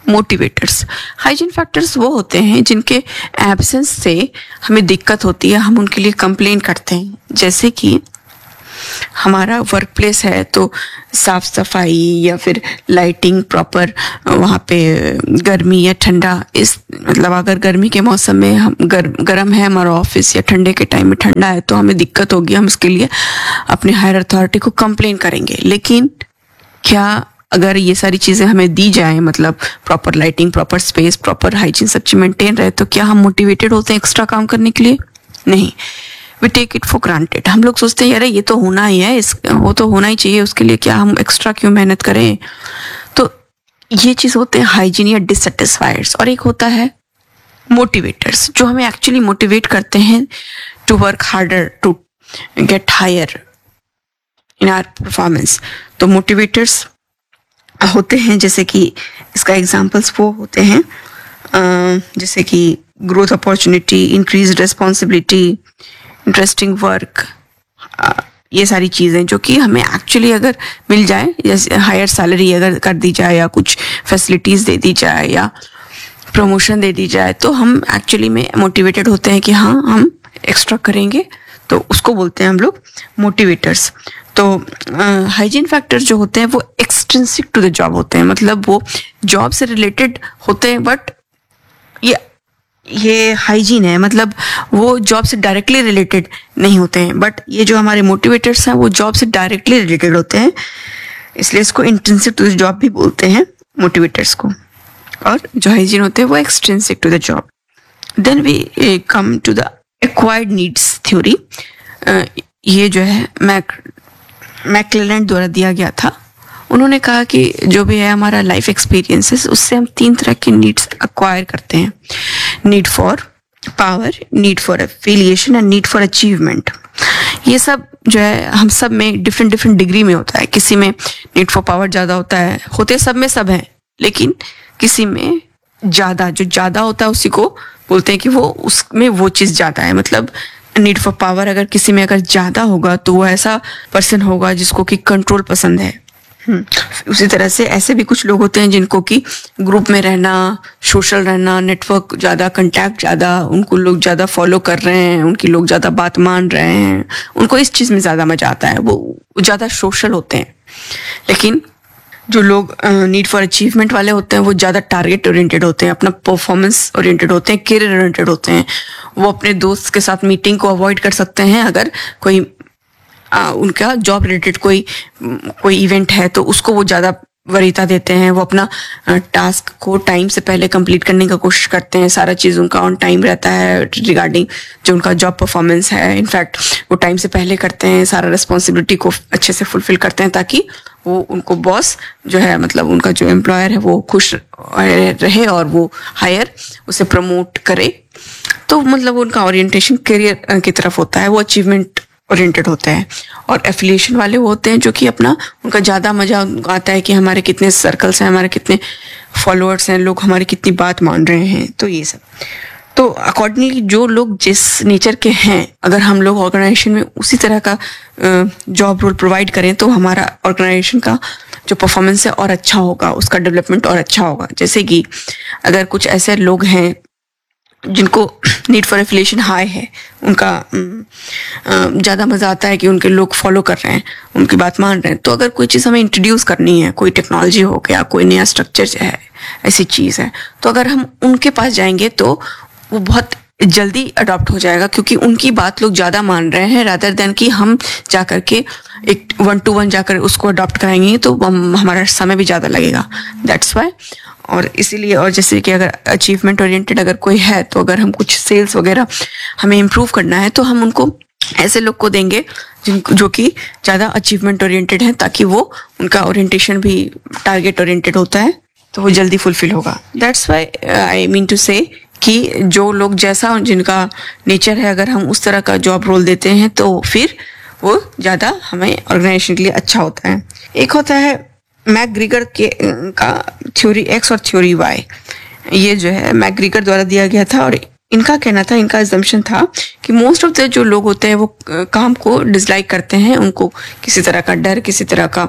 मोटिवेटर्स। हाइजीन फैक्टर्स वो होते हैं जिनके एब्सेंस से हमें दिक्कत होती है, हम उनके लिए कंप्लेन करते हैं। जैसे कि हमारा वर्क प्लेस है तो साफ सफाई या फिर लाइटिंग प्रॉपर, वहाँ पे गर्मी या ठंडा, इस मतलब अगर गर्मी के मौसम में हम गर्म है हमारा ऑफिस या ठंडे के टाइम में ठंडा है तो हमें दिक्कत होगी, हम उसके लिए अपने हायर अथॉरिटी को कंप्लेन करेंगे। लेकिन क्या अगर ये सारी चीज़ें हमें दी जाए, मतलब proper lighting, proper space, proper hygiene सब चीज मेंटेन रहे, तो क्या हम मोटिवेटेड होते हैं एक्स्ट्रा काम करने के लिए? नहीं, we take it for granted. हम लोग सोचते हैं अरे ये तो होना ही है, वो तो होना ही चाहिए, उसके लिए क्या हम एक्स्ट्रा क्यों मेहनत करें। तो ये चीज़ होते हैं हाइजीन या डिससेटिस्फायर्स। और एक होता है मोटिवेटर्स, जो हमें एक्चुअली मोटिवेट करते हैं to work harder, to get higher in our performance. तो मोटिवेटर्स होते हैं, जैसे कि इसका एग्जांपल्स वो होते हैं जैसे कि growth opportunity, increase responsibility, interesting work, ये सारी चीज़ें जो कि हमें एक्चुअली अगर मिल जाए, जैसे हायर सैलरी अगर कर दी जाए या कुछ फैसिलिटीज़ दे दी जाए या प्रमोशन दे दी जाए, तो हम एक्चुअली में मोटिवेटेड होते हैं कि हाँ हम एक्स्ट्रा करेंगे, तो उसको बोलते हैं हम लोग मोटिवेटर्स। तो हाइजीन फैक्टर्स जो होते हैं वो एक्सट्रिंसिक टू द जॉब होते हैं, मतलब वो जॉब से रिलेटेड होते हैं, बट ये हाइजीन है, मतलब वो जॉब से डायरेक्टली रिलेटेड नहीं होते हैं। बट ये जो हमारे मोटिवेटर्स हैं वो जॉब से डायरेक्टली रिलेटेड होते हैं, इसलिए इसको इंट्रिंसिक टू द जॉब भी बोलते हैं मोटिवेटर्स को। और जो हाइजीन होते हैं वो extrinsic to the job. Then we come to the acquired needs theory. ये जो है मैक्लेलैंड द्वारा दिया गया था। उन्होंने कहा कि जो भी है हमारा लाइफ एक्सपीरियंसेस, उससे हम 3 तरह के नीड्स एक्वायर करते हैं: need for power, need for affiliation and need for achievement. ये सब जो है हम सब में डिफरेंट डिग्री में होता है। किसी में नीड फॉर पावर ज़्यादा होता है, होते सब में सब हैं, लेकिन किसी में ज़्यादा, जो ज़्यादा होता है उसी को बोलते हैं कि वो उसमें वो चीज़ ज़्यादा है। मतलब नीड फॉर पावर अगर किसी में अगर ज़्यादा होगा तो वो ऐसा पर्सन होगा जिसको कि कंट्रोल पसंद है। उसी तरह से ऐसे भी कुछ लोग होते हैं जिनको कि ग्रुप में रहना, सोशल रहना, नेटवर्क ज़्यादा, कंटैक्ट ज़्यादा, उनको लोग ज़्यादा फॉलो कर रहे हैं, उनकी लोग ज़्यादा बात मान रहे हैं, उनको इस चीज़ में ज़्यादा मजा आता है, वो ज़्यादा सोशल होते हैं। लेकिन जो लोग नीड फॉर अचीवमेंट वाले होते हैं वो ज़्यादा टारगेट ओरिएंटेड होते हैं, अपना परफॉर्मेंस ओरिएंटेड होते हैं, करियर ओरिएंटेड होते हैं। वो अपने दोस्त के साथ मीटिंग को अवॉइड कर सकते हैं अगर कोई उनका जॉब रिलेटेड कोई इवेंट है तो उसको वो ज़्यादा वरीयता देते हैं। वो अपना टास्क को टाइम से पहले कंप्लीट करने का कोशिश करते हैं, सारा चीज़ उनका ऑन टाइम रहता है रिगार्डिंग जो उनका जॉब परफॉर्मेंस है। इनफैक्ट वो टाइम से पहले करते हैं, सारा रिस्पॉन्सिबिलिटी को अच्छे से फुलफिल करते हैं ताकि वो उनको बॉस जो है, मतलब उनका जो एम्प्लॉयर है, वो खुश रहे और वो हायर उसे प्रमोट करे। तो मतलब उनका ओरिएंटेशन करियर की तरफ होता है, वो अचीवमेंट ओरिएंटेड होते हैं। और एफिलिएशन वाले वो होते हैं जो कि अपना उनका ज़्यादा मजा आता है कि हमारे कितने सर्कल्स हैं, हमारे कितने फॉलोअर्स हैं, लोग हमारी कितनी बात मान रहे हैं। तो ये सब, तो अकॉर्डिंगली जो लोग जिस नेचर के हैं, अगर हम लोग ऑर्गेनाइजेशन में उसी तरह का जॉब रोल प्रोवाइड करें तो हमारा ऑर्गेनाइजेशन का जो परफॉर्मेंस है और अच्छा होगा, उसका डेवलपमेंट और अच्छा होगा। जैसे कि अगर कुछ ऐसे लोग हैं जिनको नीड फॉर एफिलिएशन हाई है, उनका ज़्यादा मज़ा आता है कि उनके लोग फॉलो कर रहे हैं, उनकी बात मान रहे हैं, तो अगर कोई चीज़ हमें इंट्रोड्यूस करनी है, कोई टेक्नोलॉजी हो गया, कोई नया स्ट्रक्चर है, ऐसी चीज़ है, तो अगर हम उनके पास जाएंगे तो वो बहुत जल्दी अडॉप्ट हो जाएगा, क्योंकि उनकी बात लोग ज़्यादा मान रहे हैं रादर देन कि हम जा कर के एक 1-to-1 जाकर उसको अडॉप्ट कराएंगे तो हमारा समय भी ज़्यादा लगेगा। That's why. और इसीलिए, और जैसे कि अगर अचीवमेंट ओरिएंटेड अगर कोई है तो अगर हम कुछ सेल्स वगैरह हमें इम्प्रूव करना है तो हम उनको ऐसे लोग को देंगे जिनको जो कि ज़्यादा अचीवमेंट ओरिएंटेड हैं, ताकि वो उनका ओरिएंटेशन भी टारगेट ओरिएंटेड होता है तो वो जल्दी फुलफिल होगा। That's why I mean to से कि जो लोग जैसा जिनका नेचर है, अगर हम उस तरह का जॉब रोल देते हैं तो फिर वो ज़्यादा हमें ऑर्गेनाइजेशन के लिए अच्छा होता है। एक होता है मैकग्रीगर का थ्योरी एक्स और थ्योरी वाई। ये जो है मैकग्रीगर द्वारा दिया गया था और इनका कहना था, इनका अजम्पशन था कि मोस्ट ऑफ द जो लोग होते हैं वो काम को डिसलाइक करते हैं, उनको किसी तरह का डर, किसी तरह का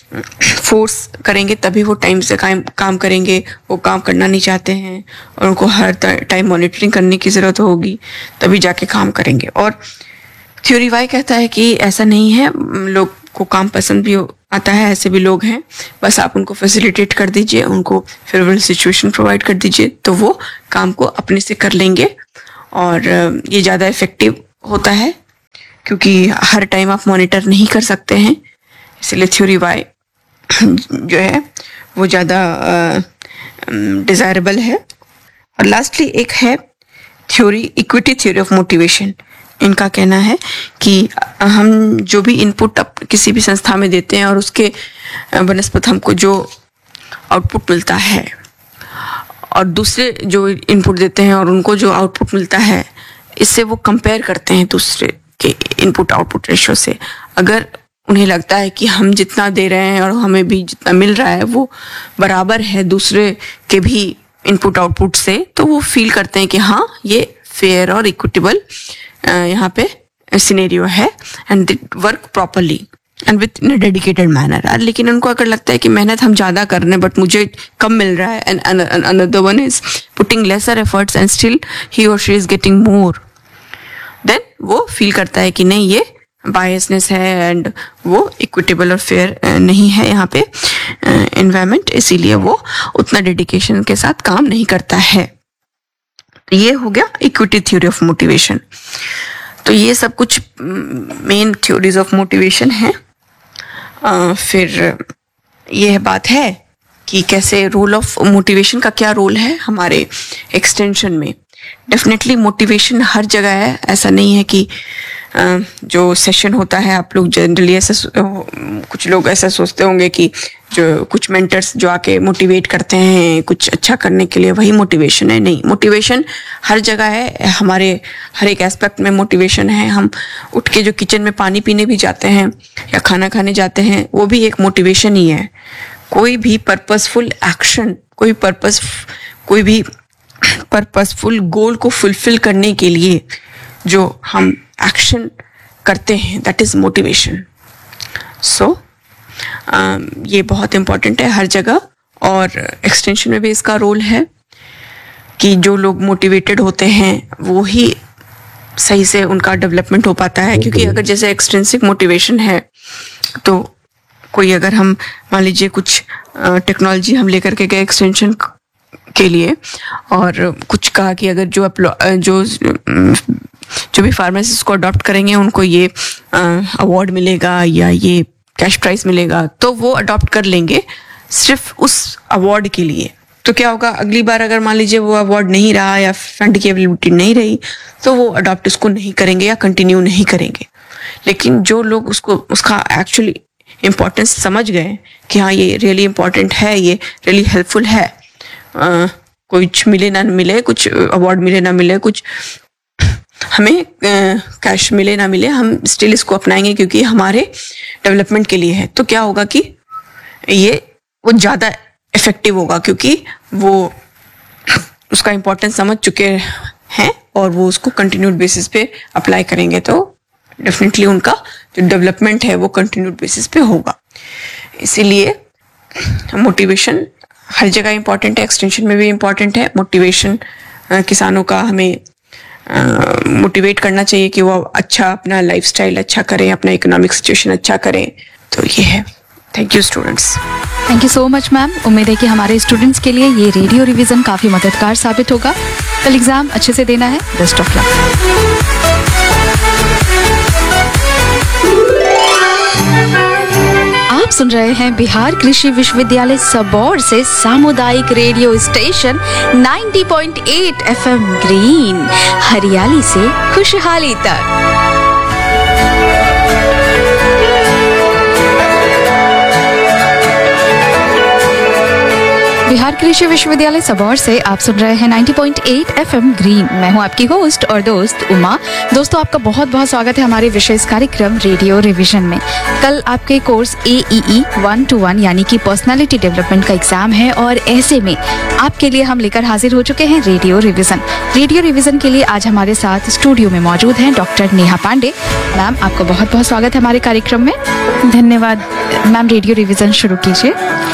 फोर्स करेंगे तभी वो टाइम से काम करेंगे, वो काम करना नहीं चाहते हैं और उनको हर टाइम मॉनिटरिंग करने की ज़रूरत होगी तभी जाके काम करेंगे। और थ्योरी वाई कहता है कि ऐसा नहीं है, लोग को काम पसंद भी आता है, ऐसे भी लोग हैं, बस आप उनको फैसिलिटेट कर दीजिए, उनको फेवरेबल सिचुएशन प्रोवाइड कर दीजिए तो वो काम को अपने से कर लेंगे और ये ज़्यादा इफेक्टिव होता है क्योंकि हर टाइम आप मॉनिटर नहीं कर सकते हैं, इसलिए थ्योरी वाई जो है वो ज़्यादा डिज़ायरेबल है। और लास्टली एक है theory, equity theory of motivation. इनका कहना है कि हम जो भी इनपुट किसी भी संस्था में देते हैं और उसके बनस्पत हमको जो आउटपुट मिलता है और दूसरे जो इनपुट देते हैं और उनको जो आउटपुट मिलता है, इससे वो कंपेयर करते हैं दूसरे के इनपुट आउटपुट रेशो से। अगर उन्हें लगता है कि हम जितना दे रहे हैं और हमें भी जितना मिल रहा है वो बराबर है दूसरे के भी इनपुट आउटपुट से, तो वो फील करते हैं कि हाँ ये फेयर और इक्विटेबल यहाँ पे सिनेरियो है and they work properly and with in a dedicated manner. लेकिन उनको अगर लगता है कि मेहनत हम ज़्यादा कर रहे हैं बट मुझे कम मिल रहा है and another one is putting laser efforts and still he और she is getting more, then वो फील करता है कि नहीं ये बायसनेस है एंड वो इक्विटेबल और फेयर नहीं है यहाँ पे एनवायरनमेंट, इसीलिए वो उतना डेडिकेशन के साथ काम नहीं करता है। ये हो गया इक्विटी थ्योरी ऑफ मोटिवेशन। तो ये सब कुछ मेन थ्योरीज ऑफ मोटिवेशन है। फिर यह बात है कि कैसे रोल ऑफ मोटिवेशन का क्या रोल है हमारे एक्सटेंशन में। डेफिनेटली मोटिवेशन हर जगह है, ऐसा नहीं है कि जो सेशन होता है, आप लोग जनरली ऐसा कुछ लोग ऐसा सोचते होंगे कि जो कुछ मेंटर्स जो आके मोटिवेट करते हैं कुछ अच्छा करने के लिए वही मोटिवेशन है। नहीं, मोटिवेशन हर जगह है, हमारे हर एक एस्पेक्ट में मोटिवेशन है। हम उठ के जो किचन में पानी पीने भी जाते हैं या खाना खाने जाते हैं वो भी एक मोटिवेशन ही है। कोई भी पर्पसफुल एक्शन, कोई भी पर्पसफुल गोल को फुलफिल करने के लिए जो हम एक्शन करते हैं दैट इज मोटिवेशन। सो ये बहुत इम्पोर्टेंट है हर जगह और एक्सटेंशन में भी इसका रोल है कि जो लोग मोटिवेटेड होते हैं वो ही सही से उनका डेवलपमेंट हो पाता है। क्योंकि अगर जैसे एक्सट्रिंसिक मोटिवेशन है तो कोई अगर हम मान लीजिए कुछ टेक्नोलॉजी हम लेकर के गए एक्सटेंशन के लिए और कुछ कहा कि अगर जो भी फार्मेसिस्ट को अडॉप्ट करेंगे उनको ये अवार्ड मिलेगा या ये कैश प्राइस मिलेगा, तो वो अडॉप्ट कर लेंगे सिर्फ उस अवार्ड के लिए। तो क्या होगा, अगली बार अगर मान लीजिए वो अवार्ड नहीं रहा या फंड की अवेलेबिलिटी नहीं रही तो वो अडॉप्ट उसको नहीं करेंगे या कंटिन्यू नहीं करेंगे। लेकिन जो लोग उसका एक्चुअली इम्पोर्टेंस समझ गए कि हाँ ये रियली इम्पोर्टेंट है, ये रियली हेल्पफुल है, कुछ मिले ना मिले, कुछ अवार्ड मिले ना मिले, कुछ हमें कैश मिले ना मिले, हम स्टिल इसको अपनाएंगे क्योंकि हमारे डेवलपमेंट के लिए है। तो क्या होगा कि वो ज़्यादा इफेक्टिव होगा क्योंकि वो उसका इम्पोर्टेंस समझ चुके हैं और वो उसको कंटिन्यूड बेसिस पे अप्लाई करेंगे, तो डेफिनेटली उनका जो डेवलपमेंट है वो कंटिन्यूड बेसिस पे होगा। इसीलिए मोटिवेशन हर जगह इम्पॉर्टेंट है, एक्सटेंशन में भी इम्पॉर्टेंट है। मोटिवेशन किसानों का हमें मोटिवेट करना चाहिए कि वो अच्छा अपना लाइफस्टाइल अच्छा करें, अपना इकोनॉमिक सिचुएशन अच्छा करें। तो ये है। Thank you students.
Thank you so much ma'am. उम्मीद है कि हमारे स्टूडेंट्स के लिए ये रेडियो रिवीजन काफ़ी मददगार साबित होगा। कल एग्ज़ाम अच्छे से देना है। Best of luck. आप सुन रहे हैं बिहार कृषि विश्वविद्यालय सबौर से सामुदायिक रेडियो स्टेशन 90.8 FM ग्रीन, हरियाली से खुशहाली तक। बिहार कृषि विश्वविद्यालय सबौर से आप सुन रहे हैं 90.8 एफएम ग्रीन। मैं हूं आपकी होस्ट और दोस्त उमा। दोस्तों, आपका बहुत बहुत स्वागत है हमारे विशेष कार्यक्रम रेडियो रिवीजन में। कल आपके कोर्स AEE 1-1 यानी कि पर्सनालिटी डेवलपमेंट का एग्जाम है और ऐसे में आपके लिए हम लेकर हाजिर हो चुके हैं रेडियो रिवीजन। रेडियो रिवीजन के लिए आज हमारे साथ स्टूडियो में मौजूद हैं डॉक्टर नेहा पांडे। मैम, आपका बहुत बहुत स्वागत है हमारे कार्यक्रम में।
धन्यवाद
मैम, रेडियो रिवीजन शुरू कीजिए।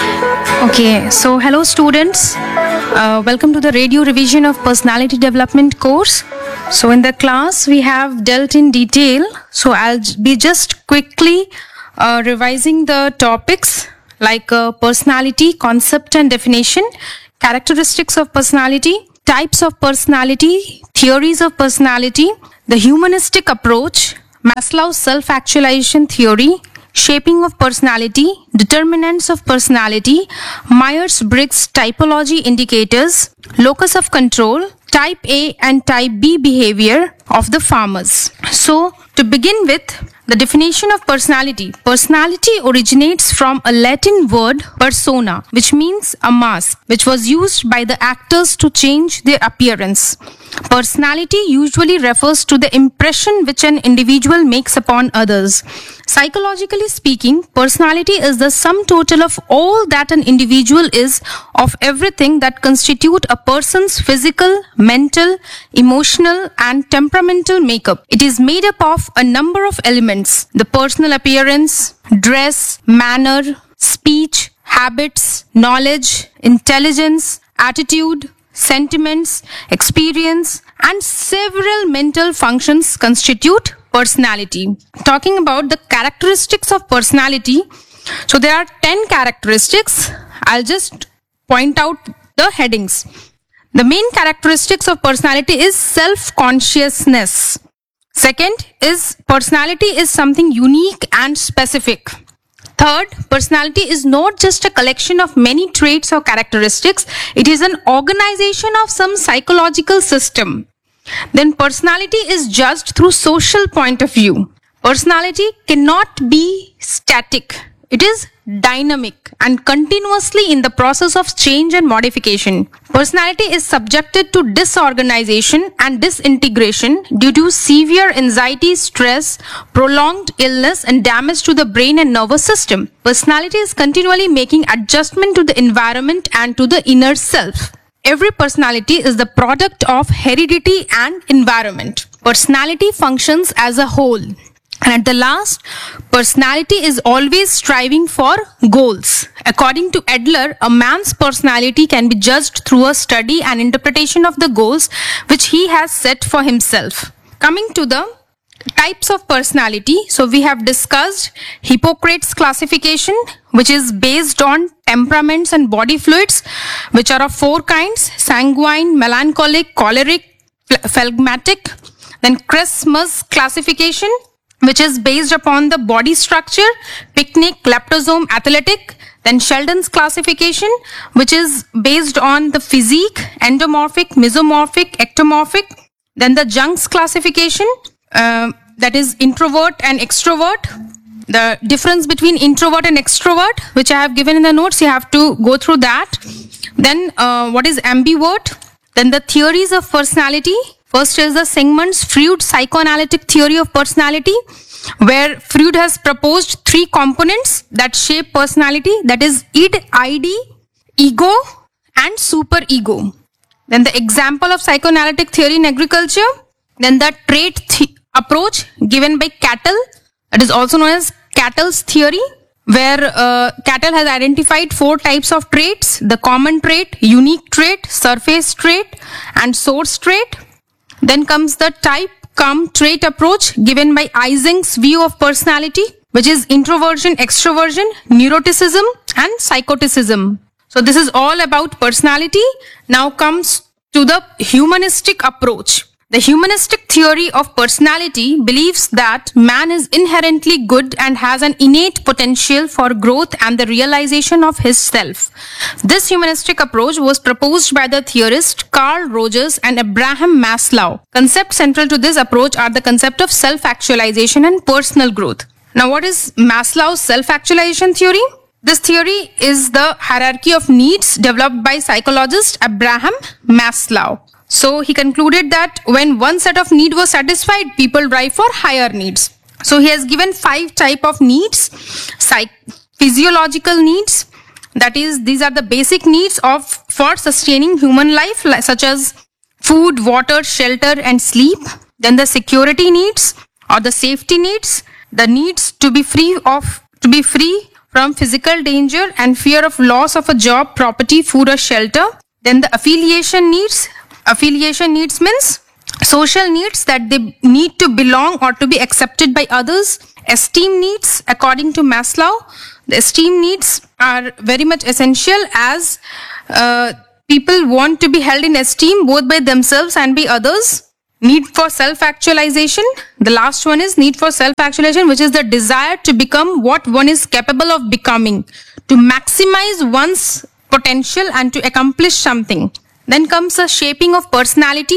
Okay, so hello students, welcome to the radio revision of personality development course. So in the class we have dealt in detail, so I'll be just quickly revising the topics like personality, concept and definition, characteristics of personality, types of personality, theories of personality, the humanistic approach, Maslow's self-actualization theory, shaping of personality, determinants of personality, Myers-Briggs typology indicators, locus of control, type A and type B behavior of the farmers. So, to begin with, the definition of personality. Personality originates from a Latin word persona, which means a mask, which was used by the actors to change their appearance. Personality usually refers to the impression which an individual makes upon others. Psychologically speaking, personality is the sum total of all that an individual is, of everything that constitute a person's physical, mental, emotional, and temperamental makeup. It is made up of a number of elements: the personal appearance, dress, manner, speech, habits, knowledge, intelligence, attitude, sentiments, experience, and several mental functions constitute personality. Talking about the characteristics of personality, so there are 10 characteristics. I'll just point out the headings. The main characteristics of personality is self-consciousness. Second is personality is something unique and specific. Third, personality is not just a collection of many traits or characteristics. It is an organization of some psychological system. Then personality is judged through social point of view. Personality cannot be static. It is dynamic and continuously in the process of change and modification. Personality is subjected to disorganization and disintegration due to severe anxiety, stress, prolonged illness, and damage to the brain and nervous system. Personality is continually making adjustment to the environment and to the inner self. Every personality is the product of heredity and environment. Personality functions as a whole. And at the last, personality is always striving for goals. According to Adler, a man's personality can be judged through a study and interpretation of the goals which he has set for himself. Coming to the types of personality, so we have discussed Hippocrates classification, which is based on temperaments and body fluids, which are of 4 kinds: sanguine, melancholic, choleric, phlegmatic. Then Christmas classification, which is based upon the body structure: picnic, leptosome, athletic. Then Sheldon's classification, which is based on the physique: endomorphic, mesomorphic, ectomorphic. Then the Jung's classification, that is introvert and extrovert. The difference between introvert and extrovert, which I have given in the notes, you have to go through that. Then what is ambivert? Then the theories of personality. First is the Sigmund Freud psychoanalytic theory of personality, where Freud has proposed 3 components that shape personality, that is id, id, ego, and superego. Then the example of psychoanalytic theory in agriculture. Then the trait approach given by Cattell, that is also known as Cattell's theory, where Cattell has identified 4 types of traits: the common trait, unique trait, surface trait, and source trait. Then comes the type-cum-trait approach given by Ising's view of personality, which is introversion, extroversion, neuroticism, and psychoticism. So this is all about personality. Now comes to the humanistic approach. The humanistic theory of personality believes that man is inherently good and has an innate potential for growth and the realization of his self. This humanistic approach was proposed by the theorist Carl Rogers and Abraham Maslow. Concepts central to this approach are the concept of self-actualization and personal growth. Now, what is Maslow's self-actualization theory? This theory is the hierarchy of needs developed by psychologist Abraham Maslow. So he concluded that when one set of need was satisfied, people drive for higher needs. So he has given 5 type of needs. Physiological needs, that is, these are the basic needs for sustaining human life, such as food, water, shelter, and sleep. Then the security needs or the safety needs, the needs to be free from physical danger and fear of loss of a job, property, food, or shelter. Then the affiliation needs. Affiliation needs means social needs, that they need to belong or to be accepted by others. Esteem needs, according to Maslow, the esteem needs are very much essential as people want to be held in esteem both by themselves and by others. Need for self-actualization. The last one is need for self-actualization, which is the desire to become what one is capable of becoming, to maximize one's potential and to accomplish something. Then comes the shaping of personality.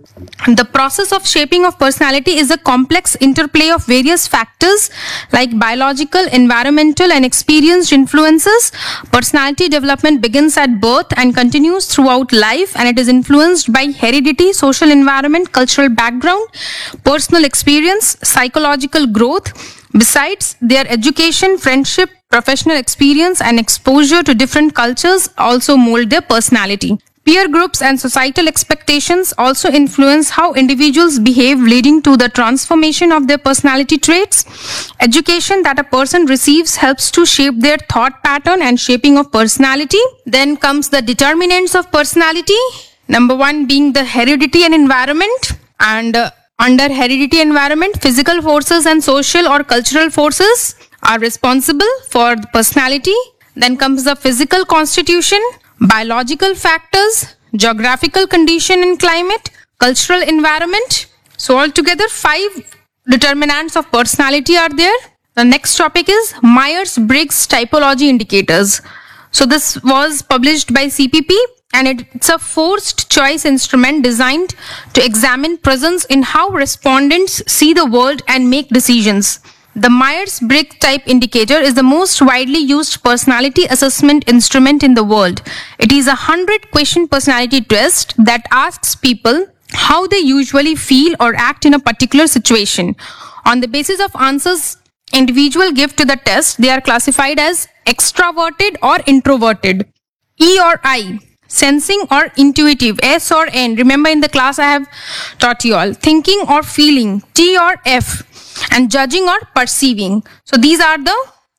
The process of shaping of personality is a complex interplay of various factors like biological, environmental, and experienced influences. Personality development begins at birth and continues throughout life, and it is influenced by heredity, social environment, cultural background, personal experience, psychological growth. Besides, their education, friendship, professional experience, and exposure to different cultures also mold their personality. Peer groups and societal expectations also influence how individuals behave, leading to the transformation of their personality traits. Education that a person receives helps to shape their thought pattern and shaping of personality. Then comes the determinants of personality. Number 1 being the heredity and environment. And under heredity environment, physical forces and social or cultural forces are responsible for the personality. Then comes the physical constitution, biological factors, geographical condition and climate, cultural environment. So altogether 5 determinants of personality are there. The next topic is Myers-Briggs typology indicators. So this was published by CPP, and it's a forced choice instrument designed to examine presence in how respondents see the world and make decisions. The Myers-Briggs type indicator is the most widely used personality assessment instrument in the world. It is a 100-question personality test that asks people how they usually feel or act in a particular situation. On the basis of answers individuals give to the test, they are classified as extroverted or introverted. E or I, sensing or intuitive. S or N, remember in the class I have taught you all. Thinking or feeling. T or F. And judging or perceiving. So these are the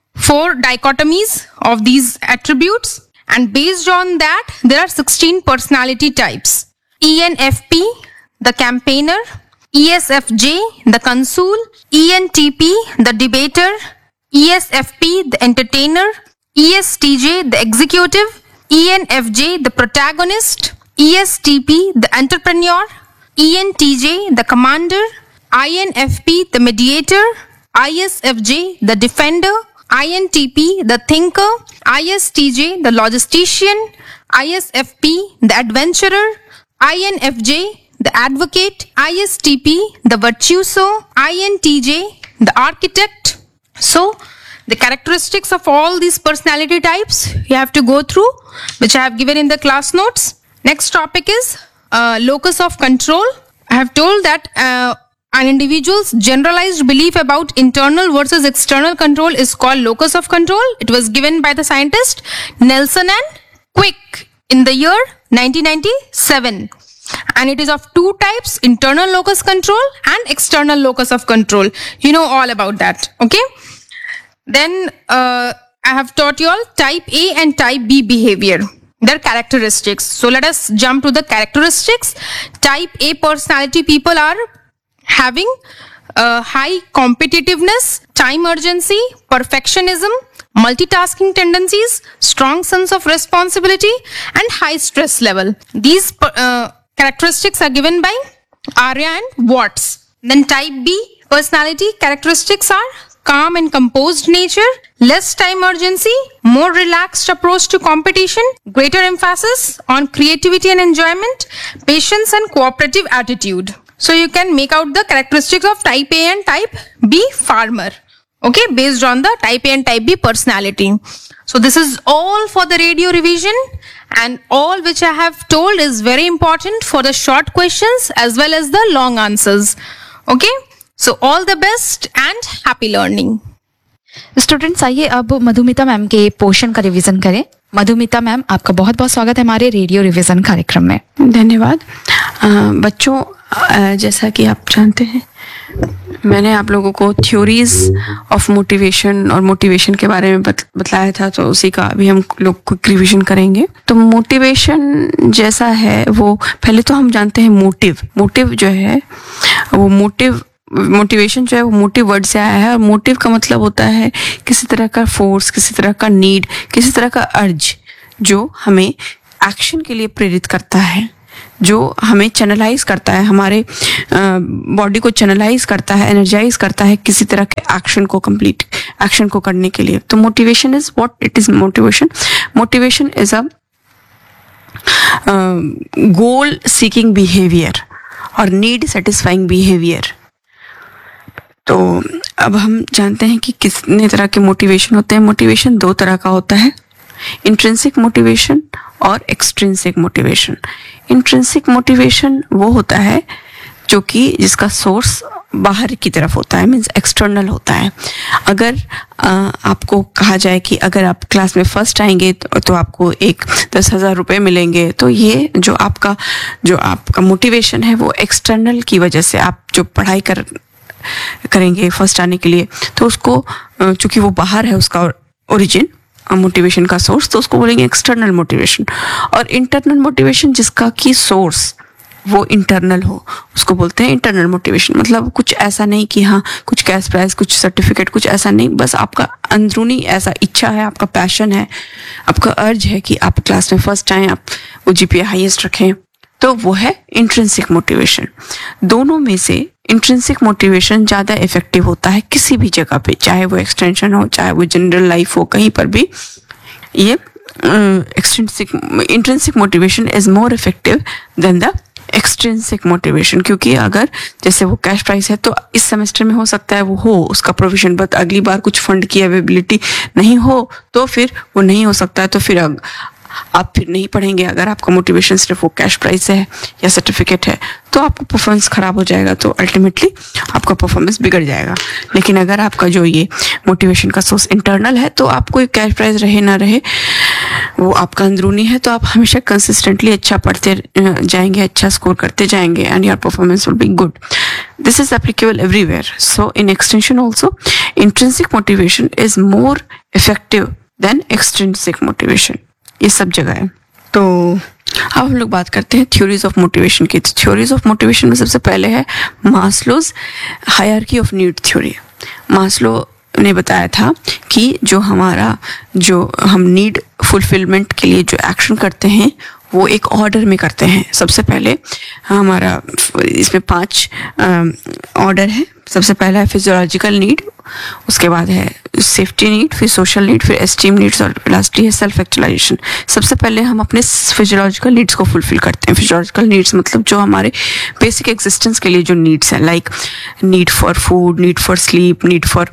4 dichotomies of these attributes, and based on that there are 16 personality types. ENFP, the campaigner. ESFJ, the consul. ENTP, the debater. ESFP, the entertainer. ESTJ, the executive. ENFJ, the protagonist. ESTP, the entrepreneur. ENTJ, the commander. INFP, the mediator. ISFJ, the defender. INTP, the thinker. ISTJ, the logistician. ISFP, the adventurer. INFJ, the advocate. ISTP, the virtuoso. INTJ, the architect. So, the characteristics of all these personality types you have to go through, which I have given in the class notes. Next topic is locus of control. I have told that an individual's generalized belief about internal versus external control is called locus of control. It was given by the scientist Nelson and Quick in the year 1997. And it is of 2 types, internal locus control and external locus of control. You know all about that. Okay. Then I have taught you all type A and type B behavior, their characteristics. So let us jump to the characteristics. Type A personality people are having high competitiveness, time urgency, perfectionism, multitasking tendencies, strong sense of responsibility, and high stress level. These characteristics are given by Arya and Watts. Then type B personality characteristics are calm and composed nature, less time urgency, more relaxed approach to competition, greater emphasis on creativity and enjoyment, patience and cooperative attitude. So you can make out the characteristics of type A and type B farmer. Okay, based on the type A and type B personality. So this is all for the radio revision, and all which I have told is very important for the short questions as well as the long answers. Okay, so all the best and happy learning.
Students, आइए अब Madhumita ma'am के portion का revision करें। Madhumita ma'am, आपका बहुत बहुत स्वागत है हमारे रेडियो रिवीजन कार्यक्रम में।
धन्यवाद। बच्चों, जैसा कि आप जानते हैं, मैंने आप लोगों को थ्योरीज ऑफ मोटिवेशन और मोटिवेशन के बारे में बतलाया था, तो उसी का अभी हम लोग क्विक रिवीजन करेंगे। तो मोटिवेशन जैसा है वो पहले तो हम जानते हैं मोटिव जो है वो मोटिवेशन जो है वो मोटिव वर्ड से आया है, और मोटिव का मतलब होता है किसी तरह का फोर्स, किसी तरह का नीड, किसी तरह का अर्ज जो हमें एक्शन के लिए प्रेरित करता है, जो हमें चैनलाइज करता है, हमारे बॉडी को चैनलाइज करता है, एनर्जाइज करता है किसी तरह के एक्शन को करने के लिए। तो motivation is what it is. Motivation is a goal seeking behaviour और नीड सेटिस्फाइंग बिहेवियर। तो अब हम जानते हैं कि कितने तरह के मोटिवेशन होते हैं। मोटिवेशन दो तरह का होता है, इंट्रिंसिक मोटिवेशन और एक्सट्रिंसिक मोटिवेशन। इंट्रिंसिक मोटिवेशन वो होता है जो कि जिसका सोर्स बाहर की तरफ होता है, मीन्स एक्सटर्नल होता है। अगर आपको कहा जाए कि अगर आप क्लास में फर्स्ट आएंगे तो आपको 10,000 रुपये मिलेंगे, तो ये जो आपका मोटिवेशन है वो एक्सटर्नल की वजह से, आप जो पढ़ाई करेंगे फर्स्ट आने के लिए, तो उसको चूंकि वो बाहर है उसका ओरिजिन, मोटिवेशन का सोर्स, तो उसको बोलेंगे एक्सटर्नल मोटिवेशन। और इंटरनल मोटिवेशन जिसका की सोर्स वो इंटरनल हो, उसको बोलते हैं इंटरनल मोटिवेशन। मतलब कुछ ऐसा नहीं कि हाँ कुछ कैश प्राइज, कुछ सर्टिफिकेट, कुछ ऐसा नहीं, बस आपका अंदरूनी ऐसा इच्छा है, आपका पैशन है, आपका अर्ज है कि आप क्लास में फर्स्ट आए, आप वो GPA हाईएस्ट रखें, तो वो है इंट्रिंसिक मोटिवेशन। दोनों में से इंट्रिंसिक मोटिवेशन ज़्यादा इफेक्टिव होता है किसी भी जगह पे, चाहे वो एक्सटेंशन हो, चाहे वो जनरल लाइफ हो, कहीं पर भी ये intrinsic motivation is more effective then the extrinsic motivation. क्योंकि अगर जैसे वो कैश प्राइस है तो इस सेमेस्टर में हो सकता है वो हो उसका प्रोविजन, बट अगली बार कुछ फंड की अवेलेबिलिटी नहीं हो तो फिर वो नहीं हो सकता है, तो फिर आप फिर नहीं पढ़ेंगे। अगर आपका मोटिवेशन सिर्फ वो कैश प्राइस है या सर्टिफिकेट है तो आपका परफॉर्मेंस खराब हो जाएगा, तो अल्टीमेटली आपका परफॉर्मेंस बिगड़ जाएगा। लेकिन अगर आपका जो ये मोटिवेशन का सोर्स इंटरनल है, तो आपको कैश प्राइस रहे ना रहे वो आपका अंदरूनी है, तो आप हमेशा कंसिस्टेंटली अच्छा पढ़ते जाएंगे, अच्छा स्कोर करते जाएंगे, and your performance will be good. This is applicable everywhere. So in extension also intrinsic motivation is more effective then extrinsic motivation, ये सब जगह है। तो अब हम लोग बात करते हैं थ्योरीज ऑफ मोटिवेशन की। थ्योरीज ऑफ मोटिवेशन में सबसे पहले है Maslow's hierarchy of need theory. Maslow ने बताया था कि जो हम नीड फुलफिलमेंट के लिए जो एक्शन करते हैं वो एक ऑर्डर में करते हैं। सबसे पहले हमारा इसमें 5 ऑर्डर है। सबसे पहला है फिजियोलॉजिकल नीड, उसके बाद है सेफ्टी नीड, फिर सोशल नीड, फिर एस्टीम नीड्स, और लास्टली है सेल्फ एक्चुअलाइजेशन। सबसे पहले हम अपने फिजियोलॉजिकल नीड्स को फुलफिल करते हैं। फिजियोलॉजिकल नीड्स मतलब जो हमारे बेसिक एग्जिस्टेंस के लिए जो नीड्स हैं, like need for food, need for sleep, need for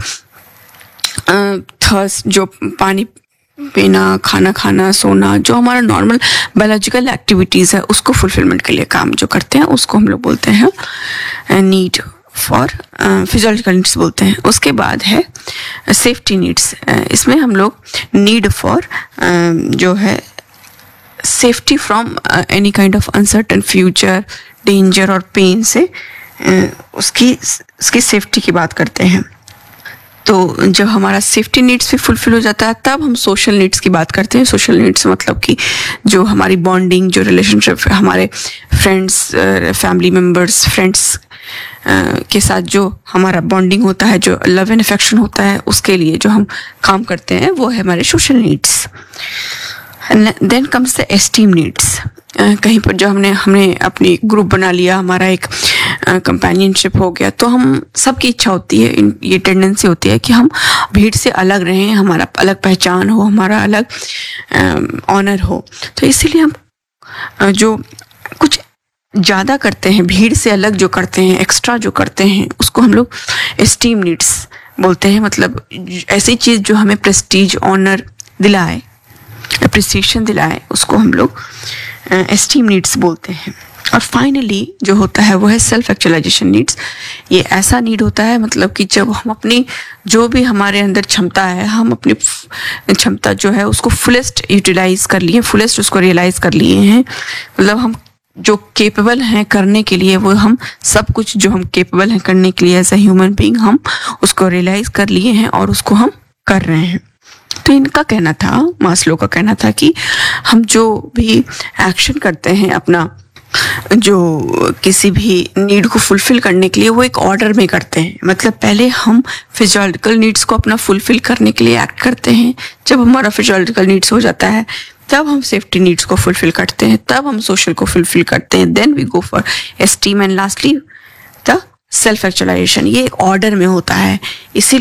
thirst, जो पानी पीना, खाना खाना, सोना, जो हमारा नॉर्मल बायोलॉजिकल एक्टिविटीज़ है उसको फुलफिलमेंट के लिए काम जो करते हैं उसको हम लोग बोलते हैं नीड फॉर फिजियोलॉजिकल नीड्स बोलते हैं। उसके बाद है सेफ्टी नीड्स। इसमें हम लोग नीड फॉर जो है safety from any kind of uncertain future, danger और पेन से उसकी सेफ्टी की बात करते हैं। तो जब हमारा सेफ्टी नीड्स भी फुलफिल हो जाता है तब हम सोशल नीड्स की बात करते हैं। सोशल नीड्स मतलब कि जो हमारी बॉन्डिंग, जो रिलेशनशिप, हमारे फ्रेंड्स, फैमिली मेम्बर्स, फ्रेंड्स के साथ जो हमारा बॉन्डिंग होता है, जो लव एंड अफेक्शन होता है, उसके लिए जो हम काम करते हैं वो है हमारे social needs. Then comes the esteem needs. कहीं पर जो हमने अपनी ग्रुप बना लिया, हमारा एक कंपेनियनशिप हो गया, तो हम सबकी इच्छा होती है, ये टेंडेंसी होती है कि हम भीड़ से अलग रहें, हमारा अलग पहचान हो, हमारा अलग ऑनर हो। तो इसीलिए हम जो कुछ ज़्यादा करते हैं, भीड़ से अलग जो करते हैं, एक्स्ट्रा जो करते हैं, उसको हम लोग एस्टीम नीड्स बोलते हैं, मतलब ऐसी चीज जो हमें प्रेस्टीज, ऑनर दिलाए, अप्रिसिएशन दिलाए, उसको हम लोग एस्टीम नीड्स बोलते हैं। और फाइनली जो होता है वो है सेल्फ एक्चुअलाइजेशन नीड्स। ये ऐसा नीड होता है मतलब कि जब हम अपनी जो भी हमारे अंदर क्षमता है, हम अपनी क्षमता जो है उसको फुलेस्ट यूटिलाइज कर लिए, फुलेस्ट उसको रियलाइज कर लिए हैं। मतलब हम जो केपेबल हैं करने के लिए, वो हम सब कुछ जो हम केपेबल हैं करने के लिए एज ए ह्यूमन बीइंग, हम उसको रियलाइज कर लिए हैं और उसको हम कर रहे हैं। तो इनका कहना था, मास्लो का कहना था कि हम जो भी एक्शन करते हैं अपना, जो किसी भी नीड को फुलफिल करने के लिए, वो एक ऑर्डर में करते हैं। मतलब पहले हम फिजियोलॉजिकल नीड्स को अपना फुलफिल करने के लिए एक्ट करते हैं। जब हमारा फिजियोलॉजिकल नीड्स हो जाता है तब हम सेफ्टी नीड्स को फुलफिल करते हैं, तब हम सोशल को फुलफिल करते हैं, then we go for esteem and lastly the self actualisation. ये एक ऑर्डर में होता है। इसी